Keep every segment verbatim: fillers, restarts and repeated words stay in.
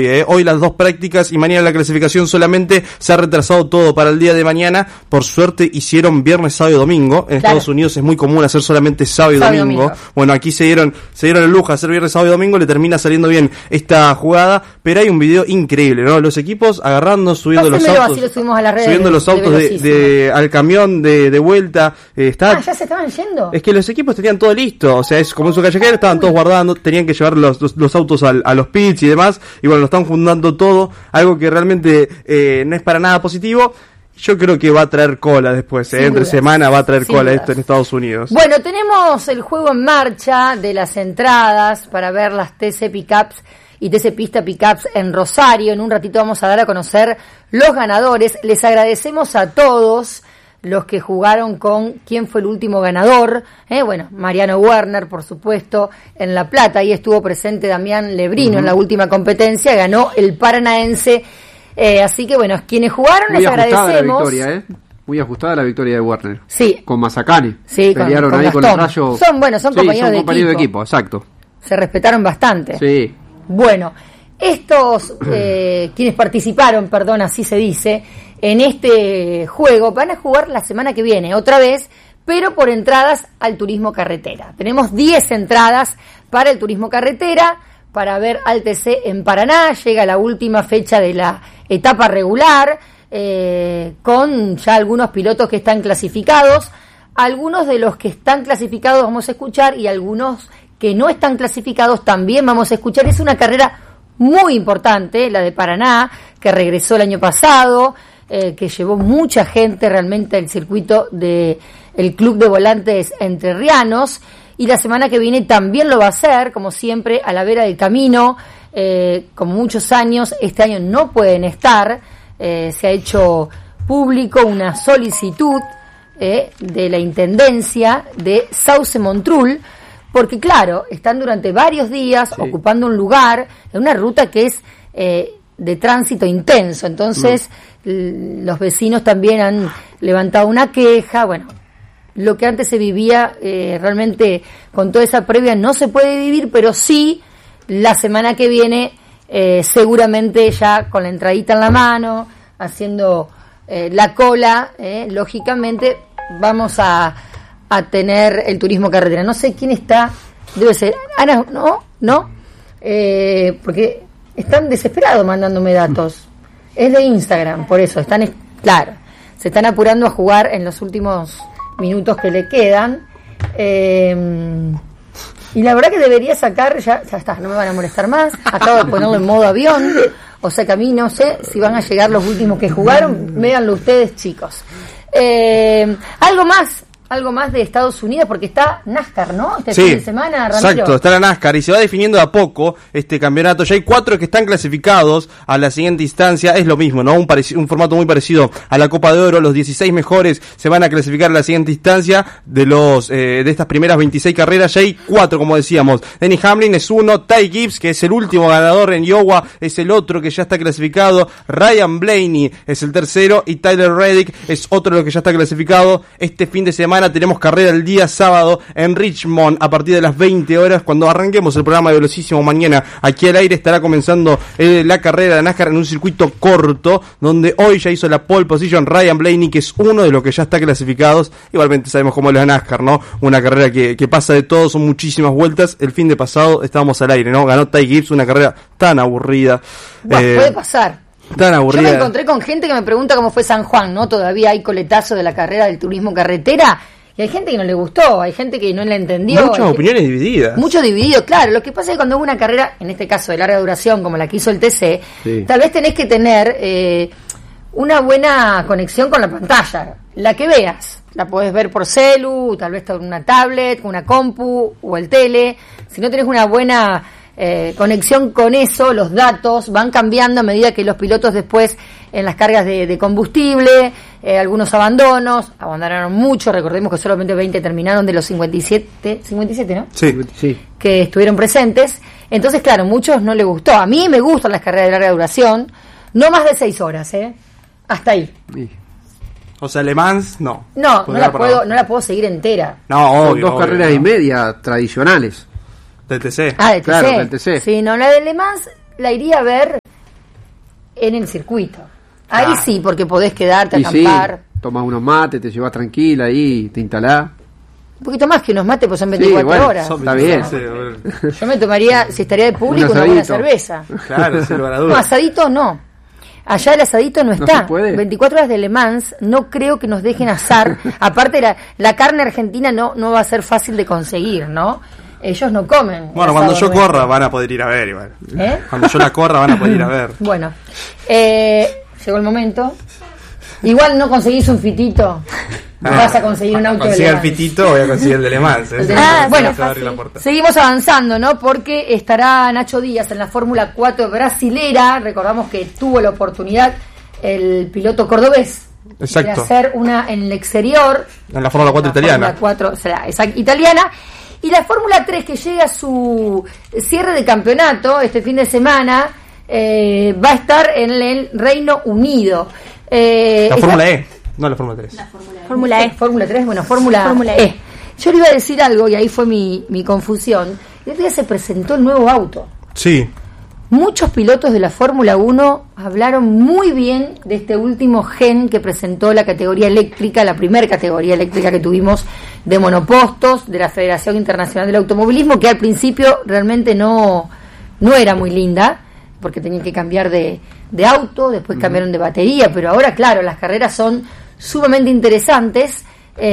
hoy, ¿eh? Hoy las dos prácticas y mañana la clasificación solamente. Se ha retrasado todo para el día de mañana. Por suerte hicieron viernes, sábado y domingo. En claro. Estados Unidos es muy común hacer solamente sábado y sábado domingo. domingo. Bueno, aquí se dieron, se dieron el lujo de hacer viernes, sábado y domingo. Le termina saliendo bien esta jugada. Pero hay un video increíble, ¿no? Los equipos agarrando, subiendo los autos. Así lo subimos a las redes subiendo los autos de, de, de, al camión de, de vuelta. Eh, está, ah, ya se estaban yendo. Es que los equipos tenían todo listo. O sea, es como en su callejero, estaban todos guardando. Tenían que llevar los, los, los autos al, a los pits y demás. Y bueno, lo están juntando todo. Algo que realmente eh, no es para nada positivo. Yo creo que va a traer cola después, ¿eh? Entre semana va a traer Sin cola dudas. Esto en Estados Unidos. Bueno, tenemos el juego en marcha de las entradas para ver las T C Pickups y T C Pista Pickups en Rosario. En un ratito vamos a dar a conocer los ganadores. Les agradecemos a todos los que jugaron con quién fue el último ganador. ¿eh? Bueno, Mariano Werner, por supuesto, en La Plata. Ahí estuvo presente Damián Lebrino uh-huh. en la última competencia. Ganó el paranaense. Eh, así que, bueno, quienes jugaron Muy les agradecemos. La victoria, ¿eh? Muy ajustada la victoria de Werner. Sí. Con Mazacane. Sí, pelearon con, con ahí Gastón. con el Rayo. Son, bueno, son sí, compañeros, son de, compañeros equipo. de equipo, exacto. Se respetaron bastante. Sí. Bueno, estos, eh, quienes participaron, perdón, así se dice, en este juego, van a jugar la semana que viene, otra vez, pero por entradas al turismo carretera. Tenemos diez entradas para el turismo carretera, para ver al T C en Paraná. Llega la última fecha de la etapa regular, eh, con ya algunos pilotos que están clasificados. Algunos de los que están clasificados vamos a escuchar y algunos que no están clasificados también vamos a escuchar. Es una carrera muy importante, la de Paraná, que regresó el año pasado, eh, que llevó mucha gente realmente al circuito de el Club de Volantes Entrerrianos, y la semana que viene también lo va a hacer, como siempre, a la vera del camino. Eh, como muchos años, este año no pueden estar. Eh, se ha hecho público una solicitud eh, de la Intendencia de Sauce Montrul, porque claro, están durante varios días sí. ocupando un lugar en una ruta que es eh, de tránsito intenso. Entonces, mm. l- los vecinos también han levantado una queja. Bueno, lo que antes se vivía eh, realmente con toda esa previa no se puede vivir, pero sí la semana que viene eh, seguramente ya con la entradita en la mano, haciendo eh, la cola, eh, lógicamente vamos a, a tener el turismo carretera. No sé quién está, debe ser Ana, no, no, eh, porque están desesperados mandándome datos. Es de Instagram, por eso están, claro, se están apurando a jugar en los últimos minutos que le quedan, eh, y la verdad que debería sacar, ya, ya está, no me van a molestar más, acabo de ponerlo en modo avión, o sea que a mí no sé si van a llegar los últimos que jugaron, véanlo ustedes, chicos. Eh, algo más, algo más de Estados Unidos, porque está NASCAR, ¿no? Este sí, fin de semana, Ramiro. Exacto, está la NASCAR y se va definiendo de a poco este campeonato. Ya hay cuatro que están clasificados a la siguiente instancia. Es lo mismo, ¿no? Un, pareci- un formato muy parecido a la Copa de Oro. Los dieciséis mejores se van a clasificar a la siguiente instancia. De los eh, de estas primeras veintiséis carreras, ya hay cuatro, como decíamos. Denny Hamlin es uno, Ty Gibbs, que es el último ganador en Iowa, es el otro que ya está clasificado. Ryan Blaney es el tercero y Tyler Reddick es otro de los que ya está clasificado. Este fin de semana tenemos carrera el día sábado en Richmond a partir de las veinte horas. Cuando arranquemos el programa de Velocísimo mañana aquí al aire, estará comenzando eh, la carrera de NASCAR en un circuito corto, donde hoy ya hizo la pole position Ryan Blaney, que es uno de los que ya está clasificados. Igualmente sabemos cómo es la NASCAR, ¿no? Una carrera que, que pasa de todo, son muchísimas vueltas. El fin de pasado estábamos al aire, ¿no? Ganó Ty Gibbs, una carrera tan aburrida. Bueno, eh, puede pasar. Tan aburrida. Yo me encontré con gente que me pregunta cómo fue San Juan, ¿no? Todavía hay coletazo de la carrera del turismo carretera. Y hay gente que no le gustó, hay gente que no la entendió. Muchas opiniones gente, divididas. Muchos divididos, claro. Lo que pasa es que cuando hubo una carrera, en este caso de larga duración, como la que hizo el T C, sí. tal vez tenés que tener eh, una buena conexión con la pantalla. La que veas. La podés ver por celu, tal vez con una tablet, con una compu o el tele. Si no tenés una buena eh, conexión con eso, los datos van cambiando a medida que los pilotos después en las cargas de, de combustible, eh, algunos abandonos, abandonaron mucho, recordemos que solamente veinte terminaron de los cincuenta y siete, cincuenta y siete, ¿no? Sí, sí. Que estuvieron presentes. Entonces, claro, muchos no les gustó. A mí me gustan las carreras de larga duración, no más de seis horas, ¿eh? Hasta ahí. Sí. O sea, Le Mans, no. No, no la, puedo, no la puedo seguir entera. No, obvio. Son dos obvio, carreras no. y media tradicionales. Del T C. Ah, del T C. Claro, del T C. Sí, no, la de Le Mans la iría a ver en el circuito. Ahí Ah. sí, porque podés quedarte a Y sí, acampar. tomás unos mates, te llevas tranquila ahí, te instalás. Un poquito más que unos mates, pues son Sí, veinticuatro bueno, horas. son- está bien. Sí, bueno. Yo me tomaría, si estaría de público, Un una buena asadito. cerveza. Claro, sin lugar a No, dudas. asadito no. Allá el asadito no ¿No está. se puede? veinticuatro horas de Le Mans, no creo que nos dejen asar. Aparte, la, la carne argentina no, no va a ser fácil de conseguir, ¿no? Ellos no comen. Bueno, asado cuando yo nuestro. corra van a poder ir a ver igual. ¿Eh? Cuando yo la corra van a poder ir a ver. Bueno, eh, llegó el momento. Igual no conseguís un fitito. Vas a conseguir un auto de Consiga Le el Mans. pitito, voy a conseguir el de Le Mans. El de ¿eh? Le Mans. Se Bueno, va a abrir la puerta. seguimos avanzando, ¿no? Porque estará Nacho Díaz en la Fórmula cuatro brasilera. Recordamos que tuvo la oportunidad el piloto cordobés Exacto. de hacer una en el exterior. En la Fórmula cuatro La italiana. Fórmula cuatro, o sea, exact- italiana. Y la Fórmula tres, que llega a su cierre de campeonato este fin de semana, eh, va a estar en el Reino Unido. Eh, La esta- Fórmula E, no la Fórmula tres. Fórmula E. Fórmula tres, bueno, Fórmula, Fórmula E. E. Yo le iba a decir algo y ahí fue mi, mi confusión. El otro día se presentó el nuevo auto. Sí, Muchos pilotos de la Fórmula uno hablaron muy bien de este último gen que presentó la categoría eléctrica, la primera categoría eléctrica que tuvimos de monopostos de la Federación Internacional del Automovilismo, que al principio realmente no, no era muy linda, porque tenían que cambiar de, de auto, después cambiaron de batería, pero ahora, claro, las carreras son sumamente interesantes,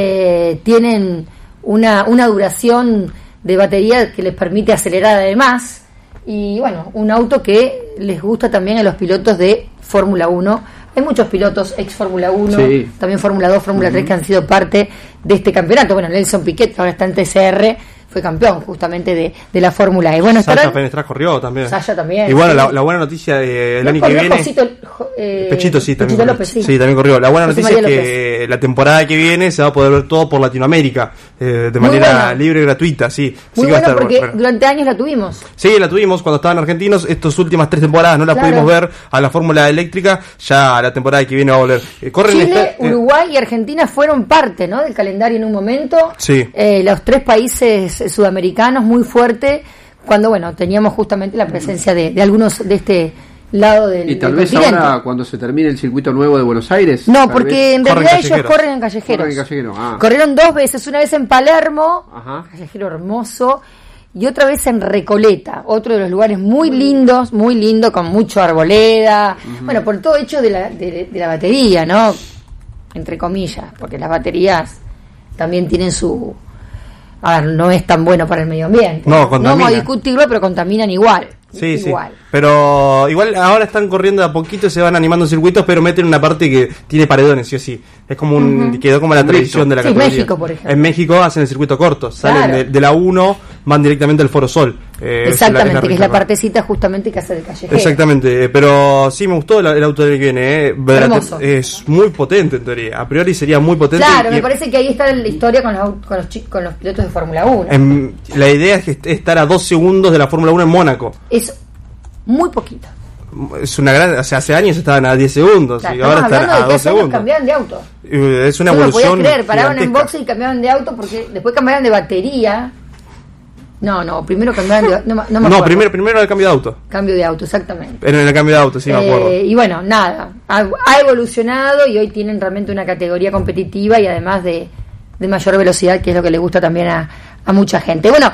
eh, tienen una, una duración de batería que les permite acelerar además. Y bueno, un auto que les gusta también a los pilotos de Fórmula uno. Hay muchos pilotos ex Fórmula uno, Sí. también Fórmula dos, Fórmula tres que han sido parte de este campeonato. Bueno, Nelson Piquet, que ahora está en T C R, fue campeón justamente de, de la Fórmula E. Bueno, Sasha estarán... Fenestras corrió también. Sasha también, Y bueno, sí. la, la buena noticia del ¿No año que corrió viene. Josito, jo- eh, Pechito sí, también Pechito corrió. López, sí. Sí, también corrió. La buena José noticia es María que la temporada que viene se va a poder ver todo por Latinoamérica, eh, de Muy manera bueno. libre y gratuita, sí. Así Muy que va a bueno estar porque bueno. durante años la tuvimos. Sí, la tuvimos cuando estaban argentinos. Estas últimas tres temporadas no la Claro. pudimos ver a la Fórmula Eléctrica. Ya la temporada que viene va a volver. Eh, corren Chile, esta- eh, Uruguay y Argentina fueron parte, ¿no?, del calendario en un momento. Sí. Eh, los tres países eh, sudamericanos muy fuerte, cuando, bueno, teníamos justamente la presencia de, de algunos de este lado del, Y tal del vez continente. ahora, cuando se termine el circuito nuevo de Buenos Aires. No, tal porque en Corren realidad ellos callejeros. corren en callejeros. Corren en callejero, ah. Corrieron dos veces, una vez en Palermo, Ajá. callejero hermoso, y otra vez en Recoleta, otro de los lugares muy lindos, muy lindo, con mucho arboleda, bueno, por todo hecho de la, de, de la batería, ¿no? Entre comillas, porque las baterías también tienen su... A ver, no es tan bueno para el medio ambiente. No, contamina. No vamos a discutirlo, pero contaminan igual. Sí, igual. sí. Pero igual ahora están corriendo de a poquito, se van animando circuitos, pero meten una parte que tiene paredones, sí o sí. Es como un. Quedó como la Un tradición mixto. de la Sí, categoría. México, por ejemplo. En México hacen el circuito corto, salen Claro. de, de la uno, van directamente al Foro Sol. Eh, esa Exactamente, es que es la reserva. partecita justamente que hace de callejero. Exactamente, eh, pero sí me gustó el, el auto del que viene, eh. Ver- Hermoso. Es muy potente en teoría. A priori sería muy potente. Claro, y- me parece que ahí está la historia con los, au- con los, chi- con los pilotos de Fórmula uno. en- la idea es que est- estar a dos segundos de la Fórmula uno en Mónaco. Es muy poquito. Es una gran. O sea, hace años estaban a diez segundos Claro, y ahora estamos están hablando a de que dos hace años segundos. cambiaban de auto. Eh, Es una No lo evolución. podías creer, paraban en gigantesca. boxe y cambiaban de auto porque después cambiaban de batería. No, no, primero cambiaban de no, me- no me No, acuerdo. primero, primero el cambio de auto. Cambio de auto, exactamente. En el cambio de auto, sí, me acuerdo. Eh, y bueno, nada, ha, ha evolucionado y hoy tienen realmente una categoría competitiva y además de, de mayor velocidad, que es lo que le gusta también a, a mucha gente. Bueno,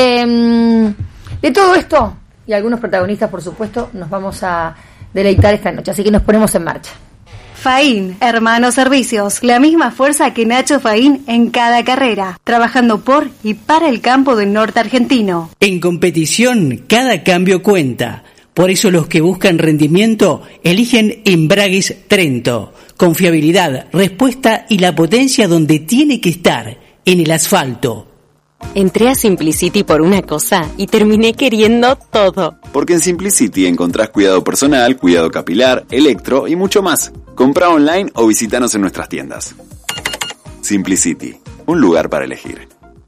eh, de todo esto y algunos protagonistas, por supuesto, nos vamos a deleitar esta noche, así que nos ponemos en marcha. Faín, Hermanos Servicios, la misma fuerza que Nacho Faín en cada carrera, trabajando por y para el campo del norte argentino. En competición, cada cambio cuenta. Por eso los que buscan rendimiento eligen Embragues Trento. Confiabilidad, respuesta y la potencia donde tiene que estar, en el asfalto. Entré a Simplicity por una cosa y terminé queriendo todo. Porque en Simplicity encontrás cuidado personal, cuidado capilar, electro y mucho más. Comprá online o visitanos en nuestras tiendas. Simplicity, un lugar para elegir.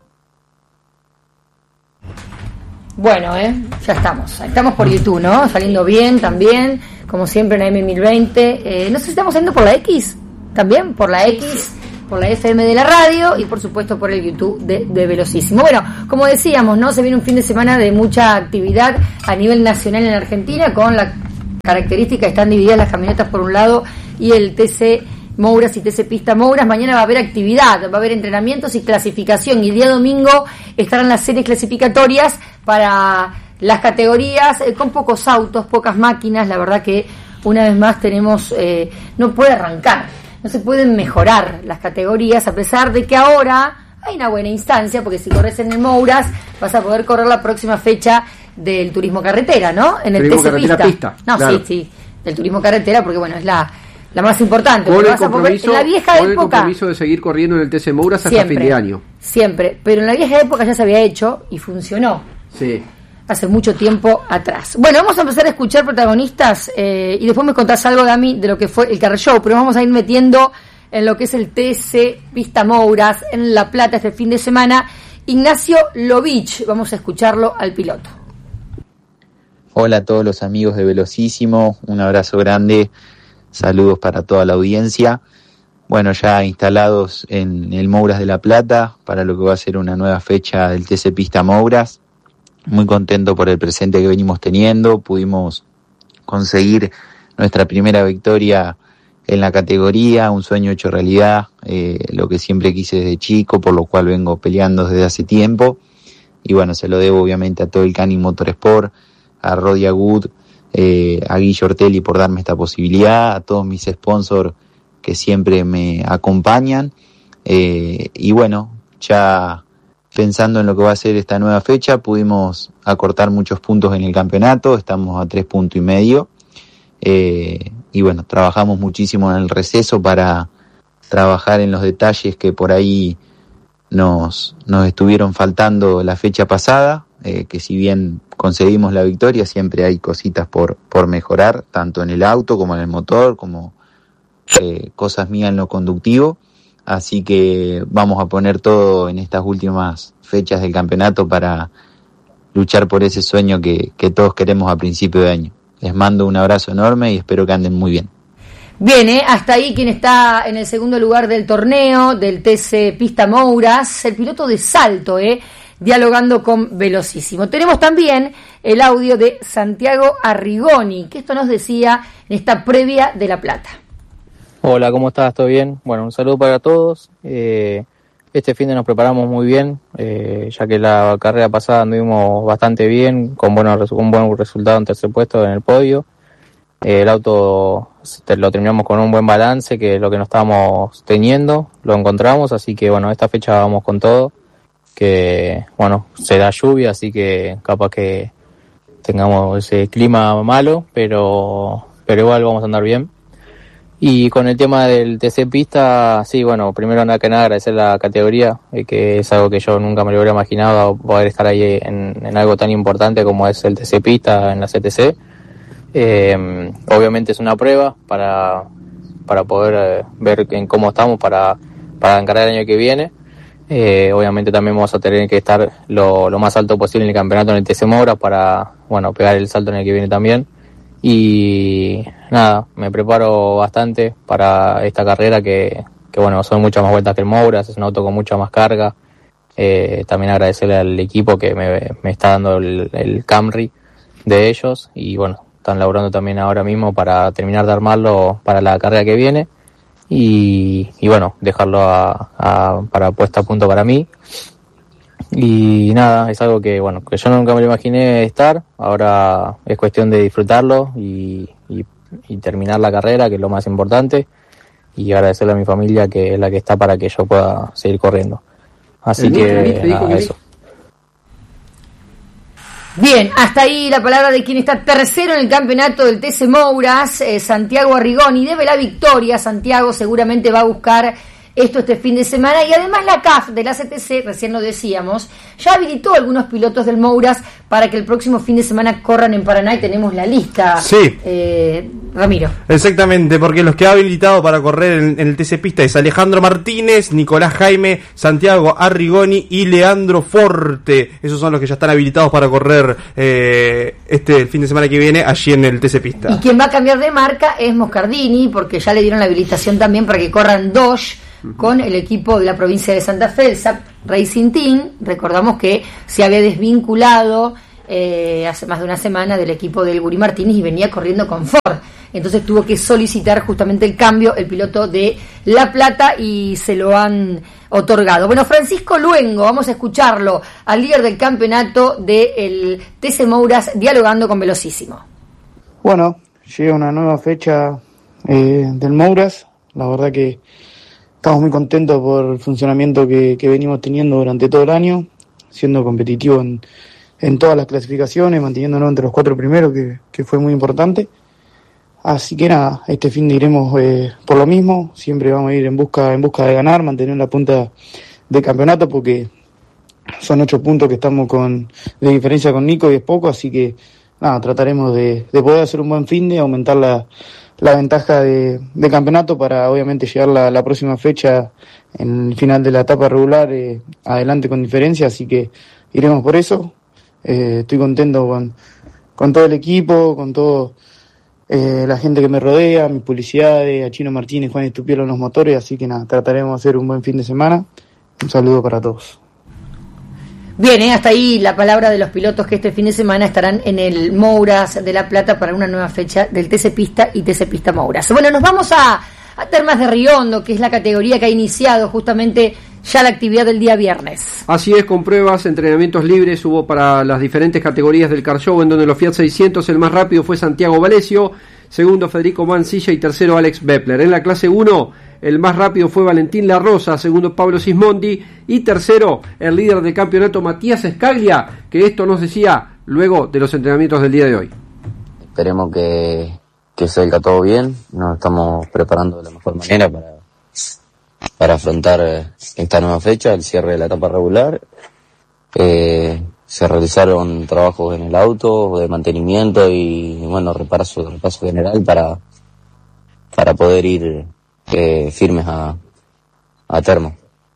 Bueno, eh, ya estamos. Estamos por YouTube, ¿no? Saliendo bien también, como siempre en A M mil veinte. Eh, no sé si estamos saliendo por la X, también, por la X, por la F M de la radio y por supuesto por el YouTube de, de Velocísimo. Bueno, como decíamos, ¿no? Se viene un fin de semana de mucha actividad a nivel nacional en Argentina con la características, están divididas las camionetas por un lado y el T C Mouras y T C Pista Mouras. Mañana va a haber actividad, va a haber entrenamientos y clasificación, y el día domingo estarán las series clasificatorias para las categorías eh, con pocos autos, pocas máquinas. La verdad que una vez más tenemos, eh, no puede arrancar, no se pueden mejorar las categorías, a pesar de que ahora hay una buena instancia, porque si corres en el Mouras vas a poder correr la próxima fecha del turismo carretera, ¿no? En el Turismo T C carretera Pista. pista, No, claro. sí, sí, del turismo carretera, porque bueno, es la, la más importante. Con porque el vas a poder- compromiso, en la vieja con el época, compromiso de seguir corriendo en el T C Mouras hasta siempre, fin de año. siempre, pero en la vieja época ya se había hecho y funcionó. Sí. Hace mucho tiempo atrás. Bueno, vamos a empezar a escuchar protagonistas eh, y después me contás algo, Dami, de lo que fue el Car Show, pero vamos a ir metiendo en lo que es el T C Pista Mouras en La Plata este fin de semana. Ignacio Lovich, vamos a escucharlo al piloto. Hola a todos los amigos de Velocísimo, un abrazo grande, saludos para toda la audiencia. Bueno, ya instalados en el Mouras de La Plata para lo que va a ser una nueva fecha del T C Pista Mouras. Muy contento por el presente que venimos teniendo, pudimos conseguir nuestra primera victoria en la categoría, un sueño hecho realidad, eh, lo que siempre quise desde chico, por lo cual vengo peleando desde hace tiempo. Y bueno, se lo debo obviamente a todo el Canning Motorsport, a Rodi Agut, eh, a Guillo Ortelli por darme esta posibilidad, a todos mis sponsors que siempre me acompañan. Eh, y bueno, ya pensando en lo que va a ser esta nueva fecha, pudimos acortar muchos puntos en el campeonato, estamos a tres puntos y medio. Eh, y bueno, trabajamos muchísimo en el receso para trabajar en los detalles que por ahí nos, nos estuvieron faltando la fecha pasada, eh, que si bien conseguimos la victoria, siempre hay cositas por, por mejorar, tanto en el auto como en el motor, como eh, cosas mías en lo conductivo. Así que vamos a poner todo en estas últimas fechas del campeonato para luchar por ese sueño que, que todos queremos a principio de año. Les mando un abrazo enorme y espero que anden muy bien. Bien, ¿eh? Hasta ahí quien está en el segundo lugar del torneo, del T C Pista Mouras, el piloto de Salto, ¿eh? dialogando con Velocísimo. Tenemos también el audio de Santiago Arrigoni, que esto nos decía en esta previa de La Plata. Hola, ¿cómo estás? ¿Todo bien? Bueno, un saludo para todos. Eh, este fin de nos preparamos muy bien, eh, ya que la carrera pasada anduvimos bastante bien, con buenos, un buen resultado en tercer puesto en el podio. Eh, el auto lo terminamos con un buen balance, que es lo que no estábamos teniendo, lo encontramos, así que bueno, esta fecha vamos con todo, que bueno, será lluvia, así que capaz que tengamos ese clima malo, pero, pero igual vamos a andar bien. Y con el tema del T C Pista, sí, bueno, primero nada que nada agradecer la categoría, eh, que es algo que yo nunca me lo hubiera imaginado, poder estar ahí en, en algo tan importante como es el T C Pista en la C T C. Eh, obviamente es una prueba para, para poder eh, ver en cómo estamos para, para encarar el año que viene. Eh, obviamente también vamos a tener que estar lo, lo más alto posible en el campeonato en el T C Mouras para, bueno, pegar el salto en el que viene también. Y nada, me preparo bastante para esta carrera que, que bueno, son muchas más vueltas que el Mouras, es un auto con mucha más carga. Eh, también agradecerle al equipo que me, me está dando el, el Camry de ellos y bueno, están laburando también ahora mismo para terminar de armarlo para la carrera que viene y, y bueno, dejarlo a, a, para puesta a punto para mí. Y nada, es algo que bueno, que yo nunca me lo imaginé estar, ahora es cuestión de disfrutarlo y, y, y terminar la carrera, que es lo más importante, y agradecerle a mi familia que es la que está para que yo pueda seguir corriendo. Así que nada, eso. Bien, hasta ahí la palabra de quien está tercero en el campeonato del T C Mouras, eh, Santiago Arrigoni. Debe la victoria, Santiago seguramente va a buscar esto este fin de semana, y además la C A F de la C T C, recién lo decíamos, ya habilitó algunos pilotos del Mouras para que el próximo fin de semana corran en Paraná, y tenemos la lista. Sí. Eh, Ramiro. Exactamente, porque los que ha habilitado para correr en, en el T C Pista es Alejandro Martínez, Nicolás Jaime, Santiago Arrigoni y Leandro Forte. Esos son los que ya están habilitados para correr eh, este el fin de semana que viene allí en el T C Pista. Y quien va a cambiar de marca es Moscardini, porque ya le dieron la habilitación también para que corran Dodge con el equipo de la provincia de Santa Fe, el S A P Racing Team. Recordamos que se había desvinculado eh, hace más de una semana del equipo del Guri Martínez y venía corriendo con Ford. Entonces tuvo que solicitar justamente el cambio el piloto de La Plata y se lo han otorgado. Bueno, Francisco Luengo, vamos a escucharlo, al líder del campeonato del T C Mouras, dialogando con Velocísimo. Bueno, llega una nueva fecha eh, del Mouras. La verdad que estamos muy contentos por el funcionamiento que, que venimos teniendo durante todo el año, siendo competitivo en, en todas las clasificaciones, manteniéndonos entre los cuatro primeros, que, que fue muy importante. Así que nada, este fin de iremos eh, por lo mismo, siempre vamos a ir en busca en busca de ganar, mantener la punta de campeonato, porque son ocho puntos que estamos con de diferencia con Nico y es poco, así que nada, trataremos de, de poder hacer un buen fin de, aumentar la, la ventaja de, de campeonato para obviamente llegar la, la próxima fecha en el final de la etapa regular eh, adelante con diferencia, así que iremos por eso. Eh, estoy contento con, con todo el equipo, con todo Eh, la gente que me rodea, mis publicidades, a Chino Martínez, Juan Estupiero en los motores, así que nada, trataremos de hacer un buen fin de semana. Un saludo para todos. Bien, eh, hasta ahí la palabra de los pilotos que este fin de semana estarán en el Mouras de La Plata para una nueva fecha del T C Pista y T C Pista Mouras. Bueno, nos vamos a, a Termas de Riondo, que es la categoría que ha iniciado justamente ya la actividad del día viernes. Así es, con pruebas, entrenamientos libres hubo para las diferentes categorías del Car Show, en donde los Fiat seiscientos el más rápido fue Santiago Valesio, segundo Federico Mancilla y tercero Alex Bepler. En la clase uno el más rápido fue Valentín La Rosa, segundo Pablo Sismondi y tercero el líder del campeonato Matías Escaglia, que esto nos decía luego de los entrenamientos del día de hoy. Esperemos que, que salga todo bien, nos estamos preparando de la mejor manera para para afrontar esta nueva fecha, el cierre de la etapa regular. Eh, se realizaron trabajos en el auto de mantenimiento y bueno, repaso, repaso general para para poder ir eh, firmes a, a termo.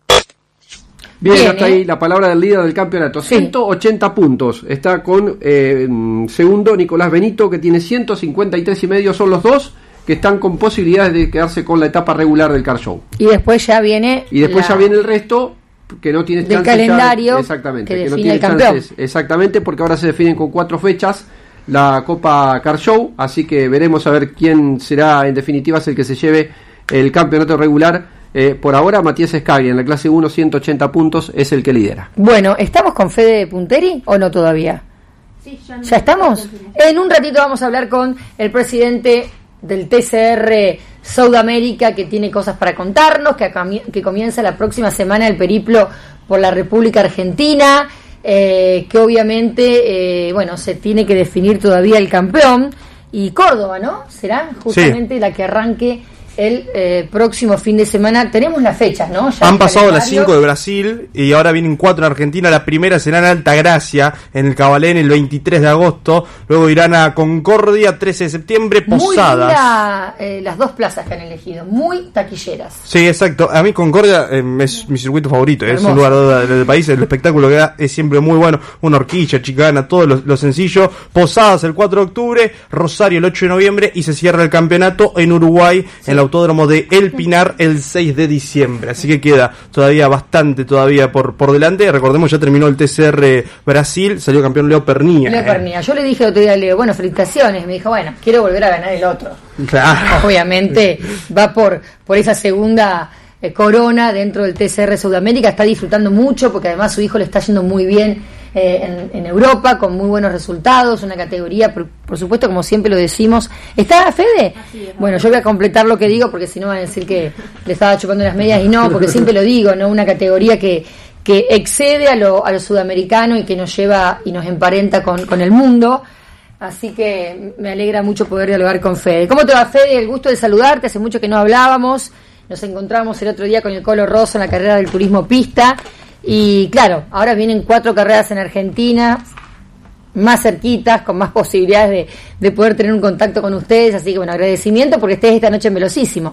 Bien, Bien, hasta ¿eh? ahí la palabra del líder del campeonato. Sí. ciento ochenta puntos. Está con eh, segundo Nicolás Benito, que tiene ciento cincuenta y tres y medio. Son los dos que están con posibilidades de quedarse con la etapa regular del Car Show. Y después ya viene Y después la... ya viene el resto, que no tiene del chances calendario ya, exactamente, que que no define tiene el campeón. chances, exactamente, porque ahora se definen con cuatro fechas la Copa Car Show, así que veremos a ver quién será en definitiva es el que se lleve el campeonato regular. Eh, por ahora Matías Escaglia en la clase uno, ciento ochenta puntos, es el que lidera. Bueno, ¿estamos con Fede Punteri o no todavía? Sí, ya, no ¿Ya estamos? En un ratito vamos a hablar con el presidente del T C R Sudamérica, que tiene cosas para contarnos, que, que comienza la próxima semana el periplo por la República Argentina, eh, que obviamente, eh, bueno, se tiene que definir todavía el campeón, y Córdoba, ¿no? Será justamente sí. la que arranque el eh, próximo fin de semana. Tenemos las fechas, ¿no? Ya han pasado las cinco de Brasil y ahora vienen cuatro en Argentina. La primera será en Altagracia, en el Cabalén, el veintitrés de agosto. Luego irán a Concordia, trece de septiembre, Posadas. Muy linda, eh, las dos plazas que han elegido, muy taquilleras. Sí, exacto. A mí Concordia eh, es mi circuito favorito. Hermoso. Es un lugar del país. El espectáculo que da es siempre muy bueno. Una horquilla, chicana, todo lo, lo sencillo. Posadas el cuatro de octubre, Rosario el ocho de noviembre y se cierra el campeonato en Uruguay, sí. en la Autódromo de El Pinar el seis de diciembre, así que queda todavía bastante todavía por por delante. Recordemos, ya terminó el T C R Brasil, salió campeón Leo Pernía. Leo eh. Pernía, yo le dije el otro día a Leo, bueno, felicitaciones, me dijo, bueno, quiero volver a ganar el otro. Claro. Obviamente va por por esa segunda eh, corona dentro del T C R Sudamérica, está disfrutando mucho porque además su hijo le está yendo muy bien Eh, en, en Europa, con muy buenos resultados, una categoría, por, por supuesto, como siempre lo decimos. ¿Está Fede? Es, bueno, yo voy a completar lo que digo, porque si no van a decir que le estaba chupando las medias, y no, porque siempre lo digo, ¿no? Una categoría que, que excede a lo, a lo sudamericano y que nos lleva y nos emparenta con, con el mundo. Así que me alegra mucho poder dialogar con Fede. ¿Cómo te va, Fede? El gusto de saludarte, hace mucho que no hablábamos, nos encontramos el otro día con el Colo Rosso en la carrera del turismo pista. Y claro, ahora vienen cuatro carreras en Argentina, más cerquitas, con más posibilidades de, de poder tener un contacto con ustedes. Así que bueno, agradecimiento porque estés esta noche en Velocísimo.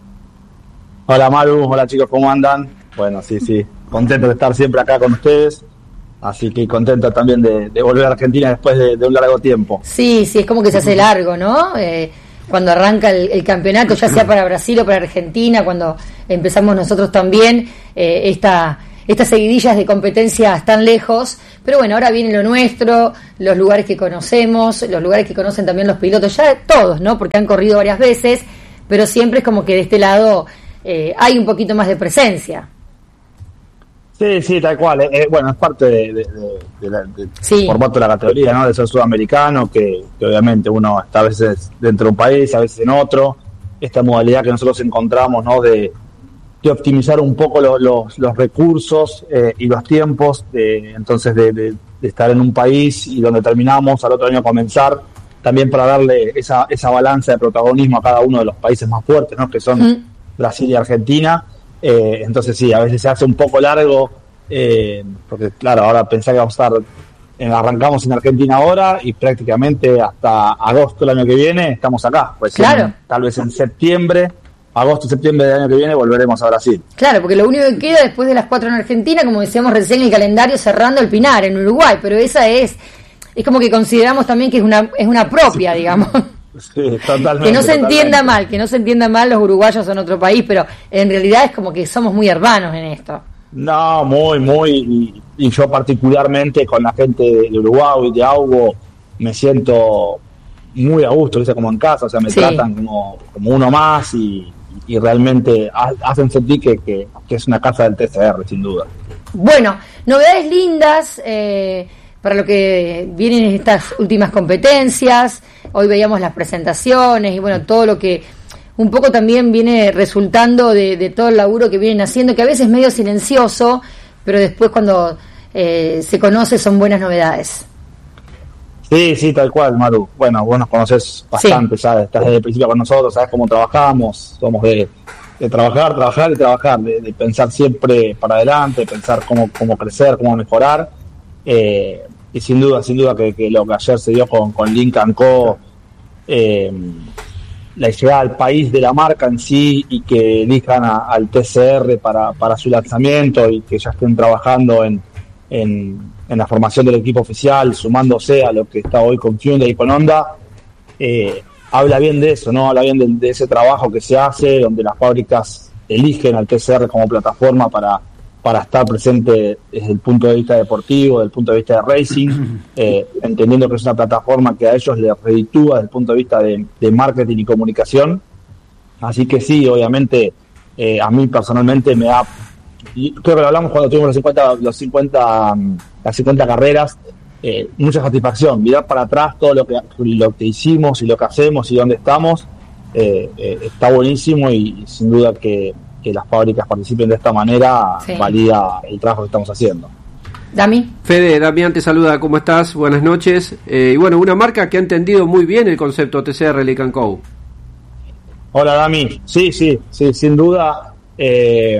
Hola Maru, hola chicos, ¿cómo andan? Bueno, sí, sí, contento de estar siempre acá con ustedes. Así que contento también de, de volver a Argentina después de, de un largo tiempo. Sí, sí, es como que se hace largo, ¿no? Eh, cuando arranca el, el campeonato, ya sea para Brasil o para Argentina, cuando empezamos nosotros también, eh, esta... estas seguidillas de competencias tan lejos, pero bueno, ahora viene lo nuestro, los lugares que conocemos, los lugares que conocen también los pilotos, ya todos, ¿no? Porque han corrido varias veces, pero siempre es como que de este lado eh, hay un poquito más de presencia. Sí, sí, tal cual. Eh, eh, bueno, es parte de, de, de, de la, de, sí. formato de la categoría, ¿no? De ser sudamericano, que, que obviamente uno está a veces dentro de un país, a veces en otro. Esta modalidad que nosotros encontramos, ¿no? De, de optimizar un poco lo, los, los recursos eh, y los tiempos, de, entonces de, de, de estar en un país y donde terminamos, al otro año comenzar, también para darle esa, esa balanza de protagonismo a cada uno de los países más fuertes, ¿no? Que son mm. Brasil y Argentina. Eh, entonces sí, a veces se hace un poco largo, eh, porque claro, ahora pensá que vamos a estar, en, arrancamos en Argentina ahora y prácticamente hasta agosto del año que viene estamos acá, pues claro. en, tal vez en septiembre, agosto, septiembre del año que viene volveremos a Brasil. Claro, porque lo único que queda después de las cuatro en Argentina, como decíamos recién en el calendario, cerrando el Pinar en Uruguay, pero esa es, es como que consideramos también que es una, es una propia, sí. digamos. Sí, totalmente, que no se totalmente. entienda mal, que no se entienda mal, los uruguayos son otro país, pero en realidad es como que somos muy hermanos en esto. No, muy, muy, y, y yo particularmente con la gente de Uruguay y de Augo me siento muy a gusto, ¿viste? Como en casa, o sea, me sí. tratan como, como uno más y, y realmente hacen sentir que, que, que es una casa del T C R, sin duda. Bueno, novedades lindas, eh, para lo que vienen estas últimas competencias. Hoy veíamos las presentaciones y bueno, todo lo que un poco también viene resultando de, de todo el laburo que vienen haciendo, que a veces es medio silencioso, pero después cuando eh, se conoce son buenas novedades. Sí, sí, tal cual, Maru. Bueno, vos nos conocés bastante, sí. ¿sabes? Estás desde el principio con nosotros, sabes cómo trabajamos, somos de, de trabajar, trabajar y trabajar, de, de pensar siempre para adelante, pensar cómo, cómo crecer, cómo mejorar. Eh, y sin duda, sin duda que, que lo que ayer se dio con, con Lynk and Co, eh, la llegada al país de la marca en sí y que elijan a, al T C R para, para su lanzamiento y que ya estén trabajando en, en, en la formación del equipo oficial, sumándose a lo que está hoy con Hyundai y con Honda, eh, habla bien de eso, ¿no? Habla bien de, de ese trabajo que se hace, donde las fábricas eligen al T C R como plataforma para para estar presente desde el punto de vista deportivo, desde el punto de vista de racing, eh, entendiendo que es una plataforma que a ellos les reditúa desde el punto de vista de, de marketing y comunicación. Así que sí, obviamente, eh, a mí personalmente me da, y creo que lo hablamos cuando tuvimos los cincuenta, los cincuenta, las cincuenta carreras, eh, mucha satisfacción, mirar para atrás todo lo que, lo que hicimos y lo que hacemos y dónde estamos, eh, eh, está buenísimo y, y sin duda que que las fábricas participen de esta manera, sí. valida el trabajo que estamos haciendo. Dami. Fede, Damián te saluda, ¿cómo estás? Buenas noches. Eh, y bueno, una marca que ha entendido muy bien el concepto T C R Lynk and Co. Hola, Dami. Sí, sí, sí, sin duda. Eh,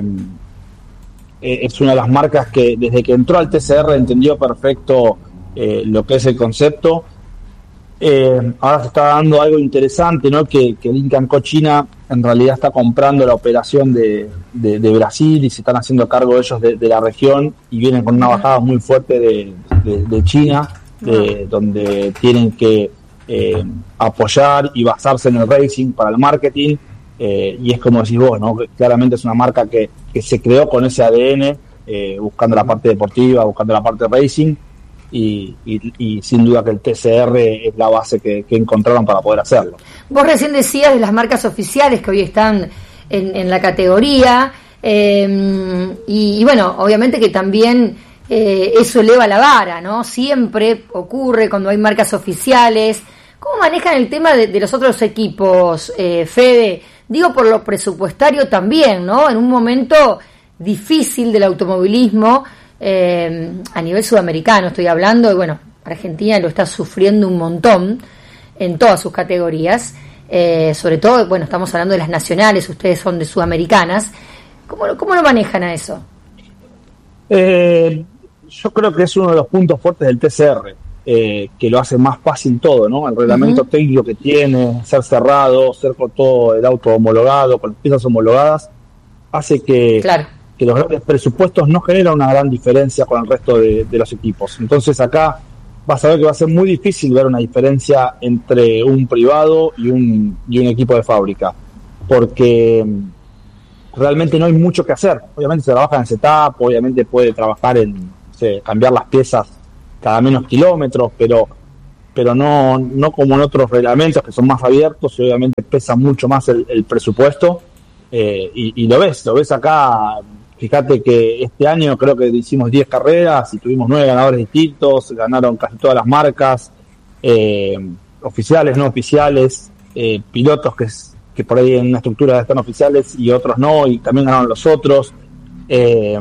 es una de las marcas que desde que entró al T C R entendió perfecto eh, lo que es el concepto. Eh, ahora se está dando algo interesante, ¿no? Que, que Lynk and Co China en realidad está comprando la operación de, de, de Brasil y se están haciendo cargo ellos de, de la región y vienen con una bajada muy fuerte de, de, de China, de, donde tienen que eh, apoyar y basarse en el racing para el marketing, eh, y es como decís vos, ¿no? Claramente es una marca que, que se creó con ese A D N, eh, buscando la parte deportiva, buscando la parte racing. Y, y, y sin duda que el T C R es la base que, que encontraron para poder hacerlo. Vos recién decías de las marcas oficiales que hoy están en, en la categoría, eh, y, y bueno, obviamente que también eh, eso eleva la vara, ¿no? Siempre ocurre cuando hay marcas oficiales. ¿Cómo manejan el tema de, de los otros equipos, eh, Fede? Digo por lo presupuestario también, ¿no? En un momento difícil del automovilismo, Eh, a nivel sudamericano estoy hablando, y bueno, Argentina lo está sufriendo un montón en todas sus categorías, eh, sobre todo, bueno, estamos hablando de las nacionales, ustedes son de sudamericanas. ¿Cómo, cómo lo manejan a eso? Eh, yo creo que es uno de los puntos fuertes del T C R, eh, que lo hace más fácil todo, ¿no? El reglamento uh-huh. técnico que tiene, ser cerrado, ser con todo el auto homologado, con las piezas homologadas, hace que... Claro. que los grandes presupuestos no generan una gran diferencia con el resto de, de los equipos. Entonces acá vas a ver que va a ser muy difícil ver una diferencia entre un privado y un, y un equipo de fábrica, porque realmente no hay mucho que hacer. Obviamente se trabaja en setup, obviamente puede trabajar en o sea, cambiar las piezas cada menos kilómetros, pero pero no no como en otros reglamentos que son más abiertos y obviamente pesa mucho más el, el presupuesto, eh, y, y lo ves, lo ves acá. Fíjate que este año creo que hicimos diez carreras y tuvimos nueve ganadores distintos, ganaron casi todas las marcas, eh, oficiales, no oficiales, eh, pilotos que, que por ahí en una estructura están oficiales y otros no, y también ganaron los otros. Eh,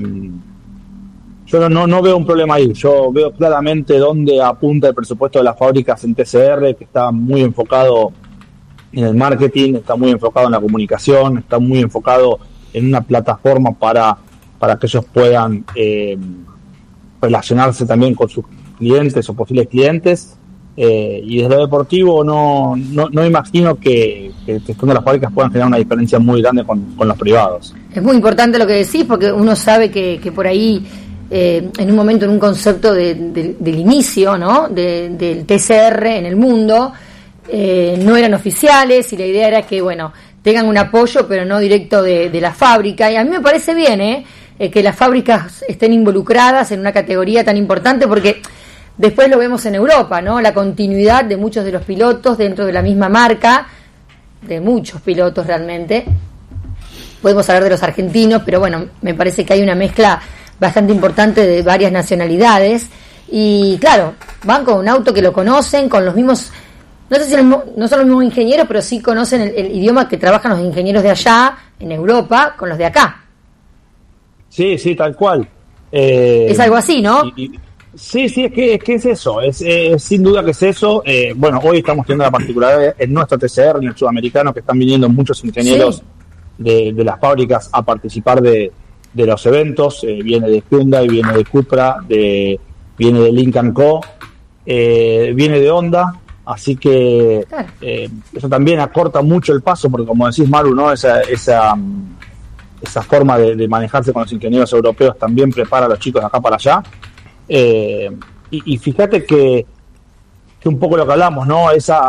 yo no, no, no veo un problema ahí, yo veo claramente dónde apunta el presupuesto de las fábricas en T C R, que está muy enfocado en el marketing, está muy enfocado en la comunicación, está muy enfocado en una plataforma para, para que ellos puedan eh, relacionarse también con sus clientes o posibles clientes, eh, y desde lo deportivo no, no, no imagino que, que, que cuando las fábricas puedan generar una diferencia muy grande con, con los privados. Es muy importante lo que decís, porque uno sabe que, que por ahí eh, en un momento, en un concepto de, de, del inicio, ¿no?, de, del T C R en el mundo, eh, no eran oficiales y la idea era que, bueno, tengan un apoyo, pero no directo de, de la fábrica. Y a mí me parece bien, ¿eh? Eh, que las fábricas estén involucradas en una categoría tan importante, porque después lo vemos en Europa, ¿no? La continuidad de muchos de los pilotos dentro de la misma marca, de muchos pilotos realmente. Podemos hablar de los argentinos, pero bueno, me parece que hay una mezcla bastante importante de varias nacionalidades. Y claro, van con un auto que lo conocen, con los mismos... No sé si no son los mismos ingenieros, pero sí conocen el, el idioma que trabajan los ingenieros de allá, en Europa, con los de acá. Sí, sí, tal cual. Eh, es algo así, ¿no? Y, y, sí, sí, es que es, que es eso, es, es sin duda que es eso. Eh, bueno, hoy estamos teniendo la particularidad en nuestro T C R, en el sudamericano, que están viniendo muchos ingenieros sí. de, de las fábricas a participar de, de los eventos. Eh, viene de Hyundai, viene de Cupra, de, viene de Lynk and Co, eh, viene de Honda. Así que eh, eso también acorta mucho el paso, porque como decís, Maru, ¿no? esa esa esa forma de, de manejarse con los ingenieros europeos también prepara a los chicos de acá para allá. Eh, y, y fíjate que, que un poco lo que hablamos, ¿no? Esa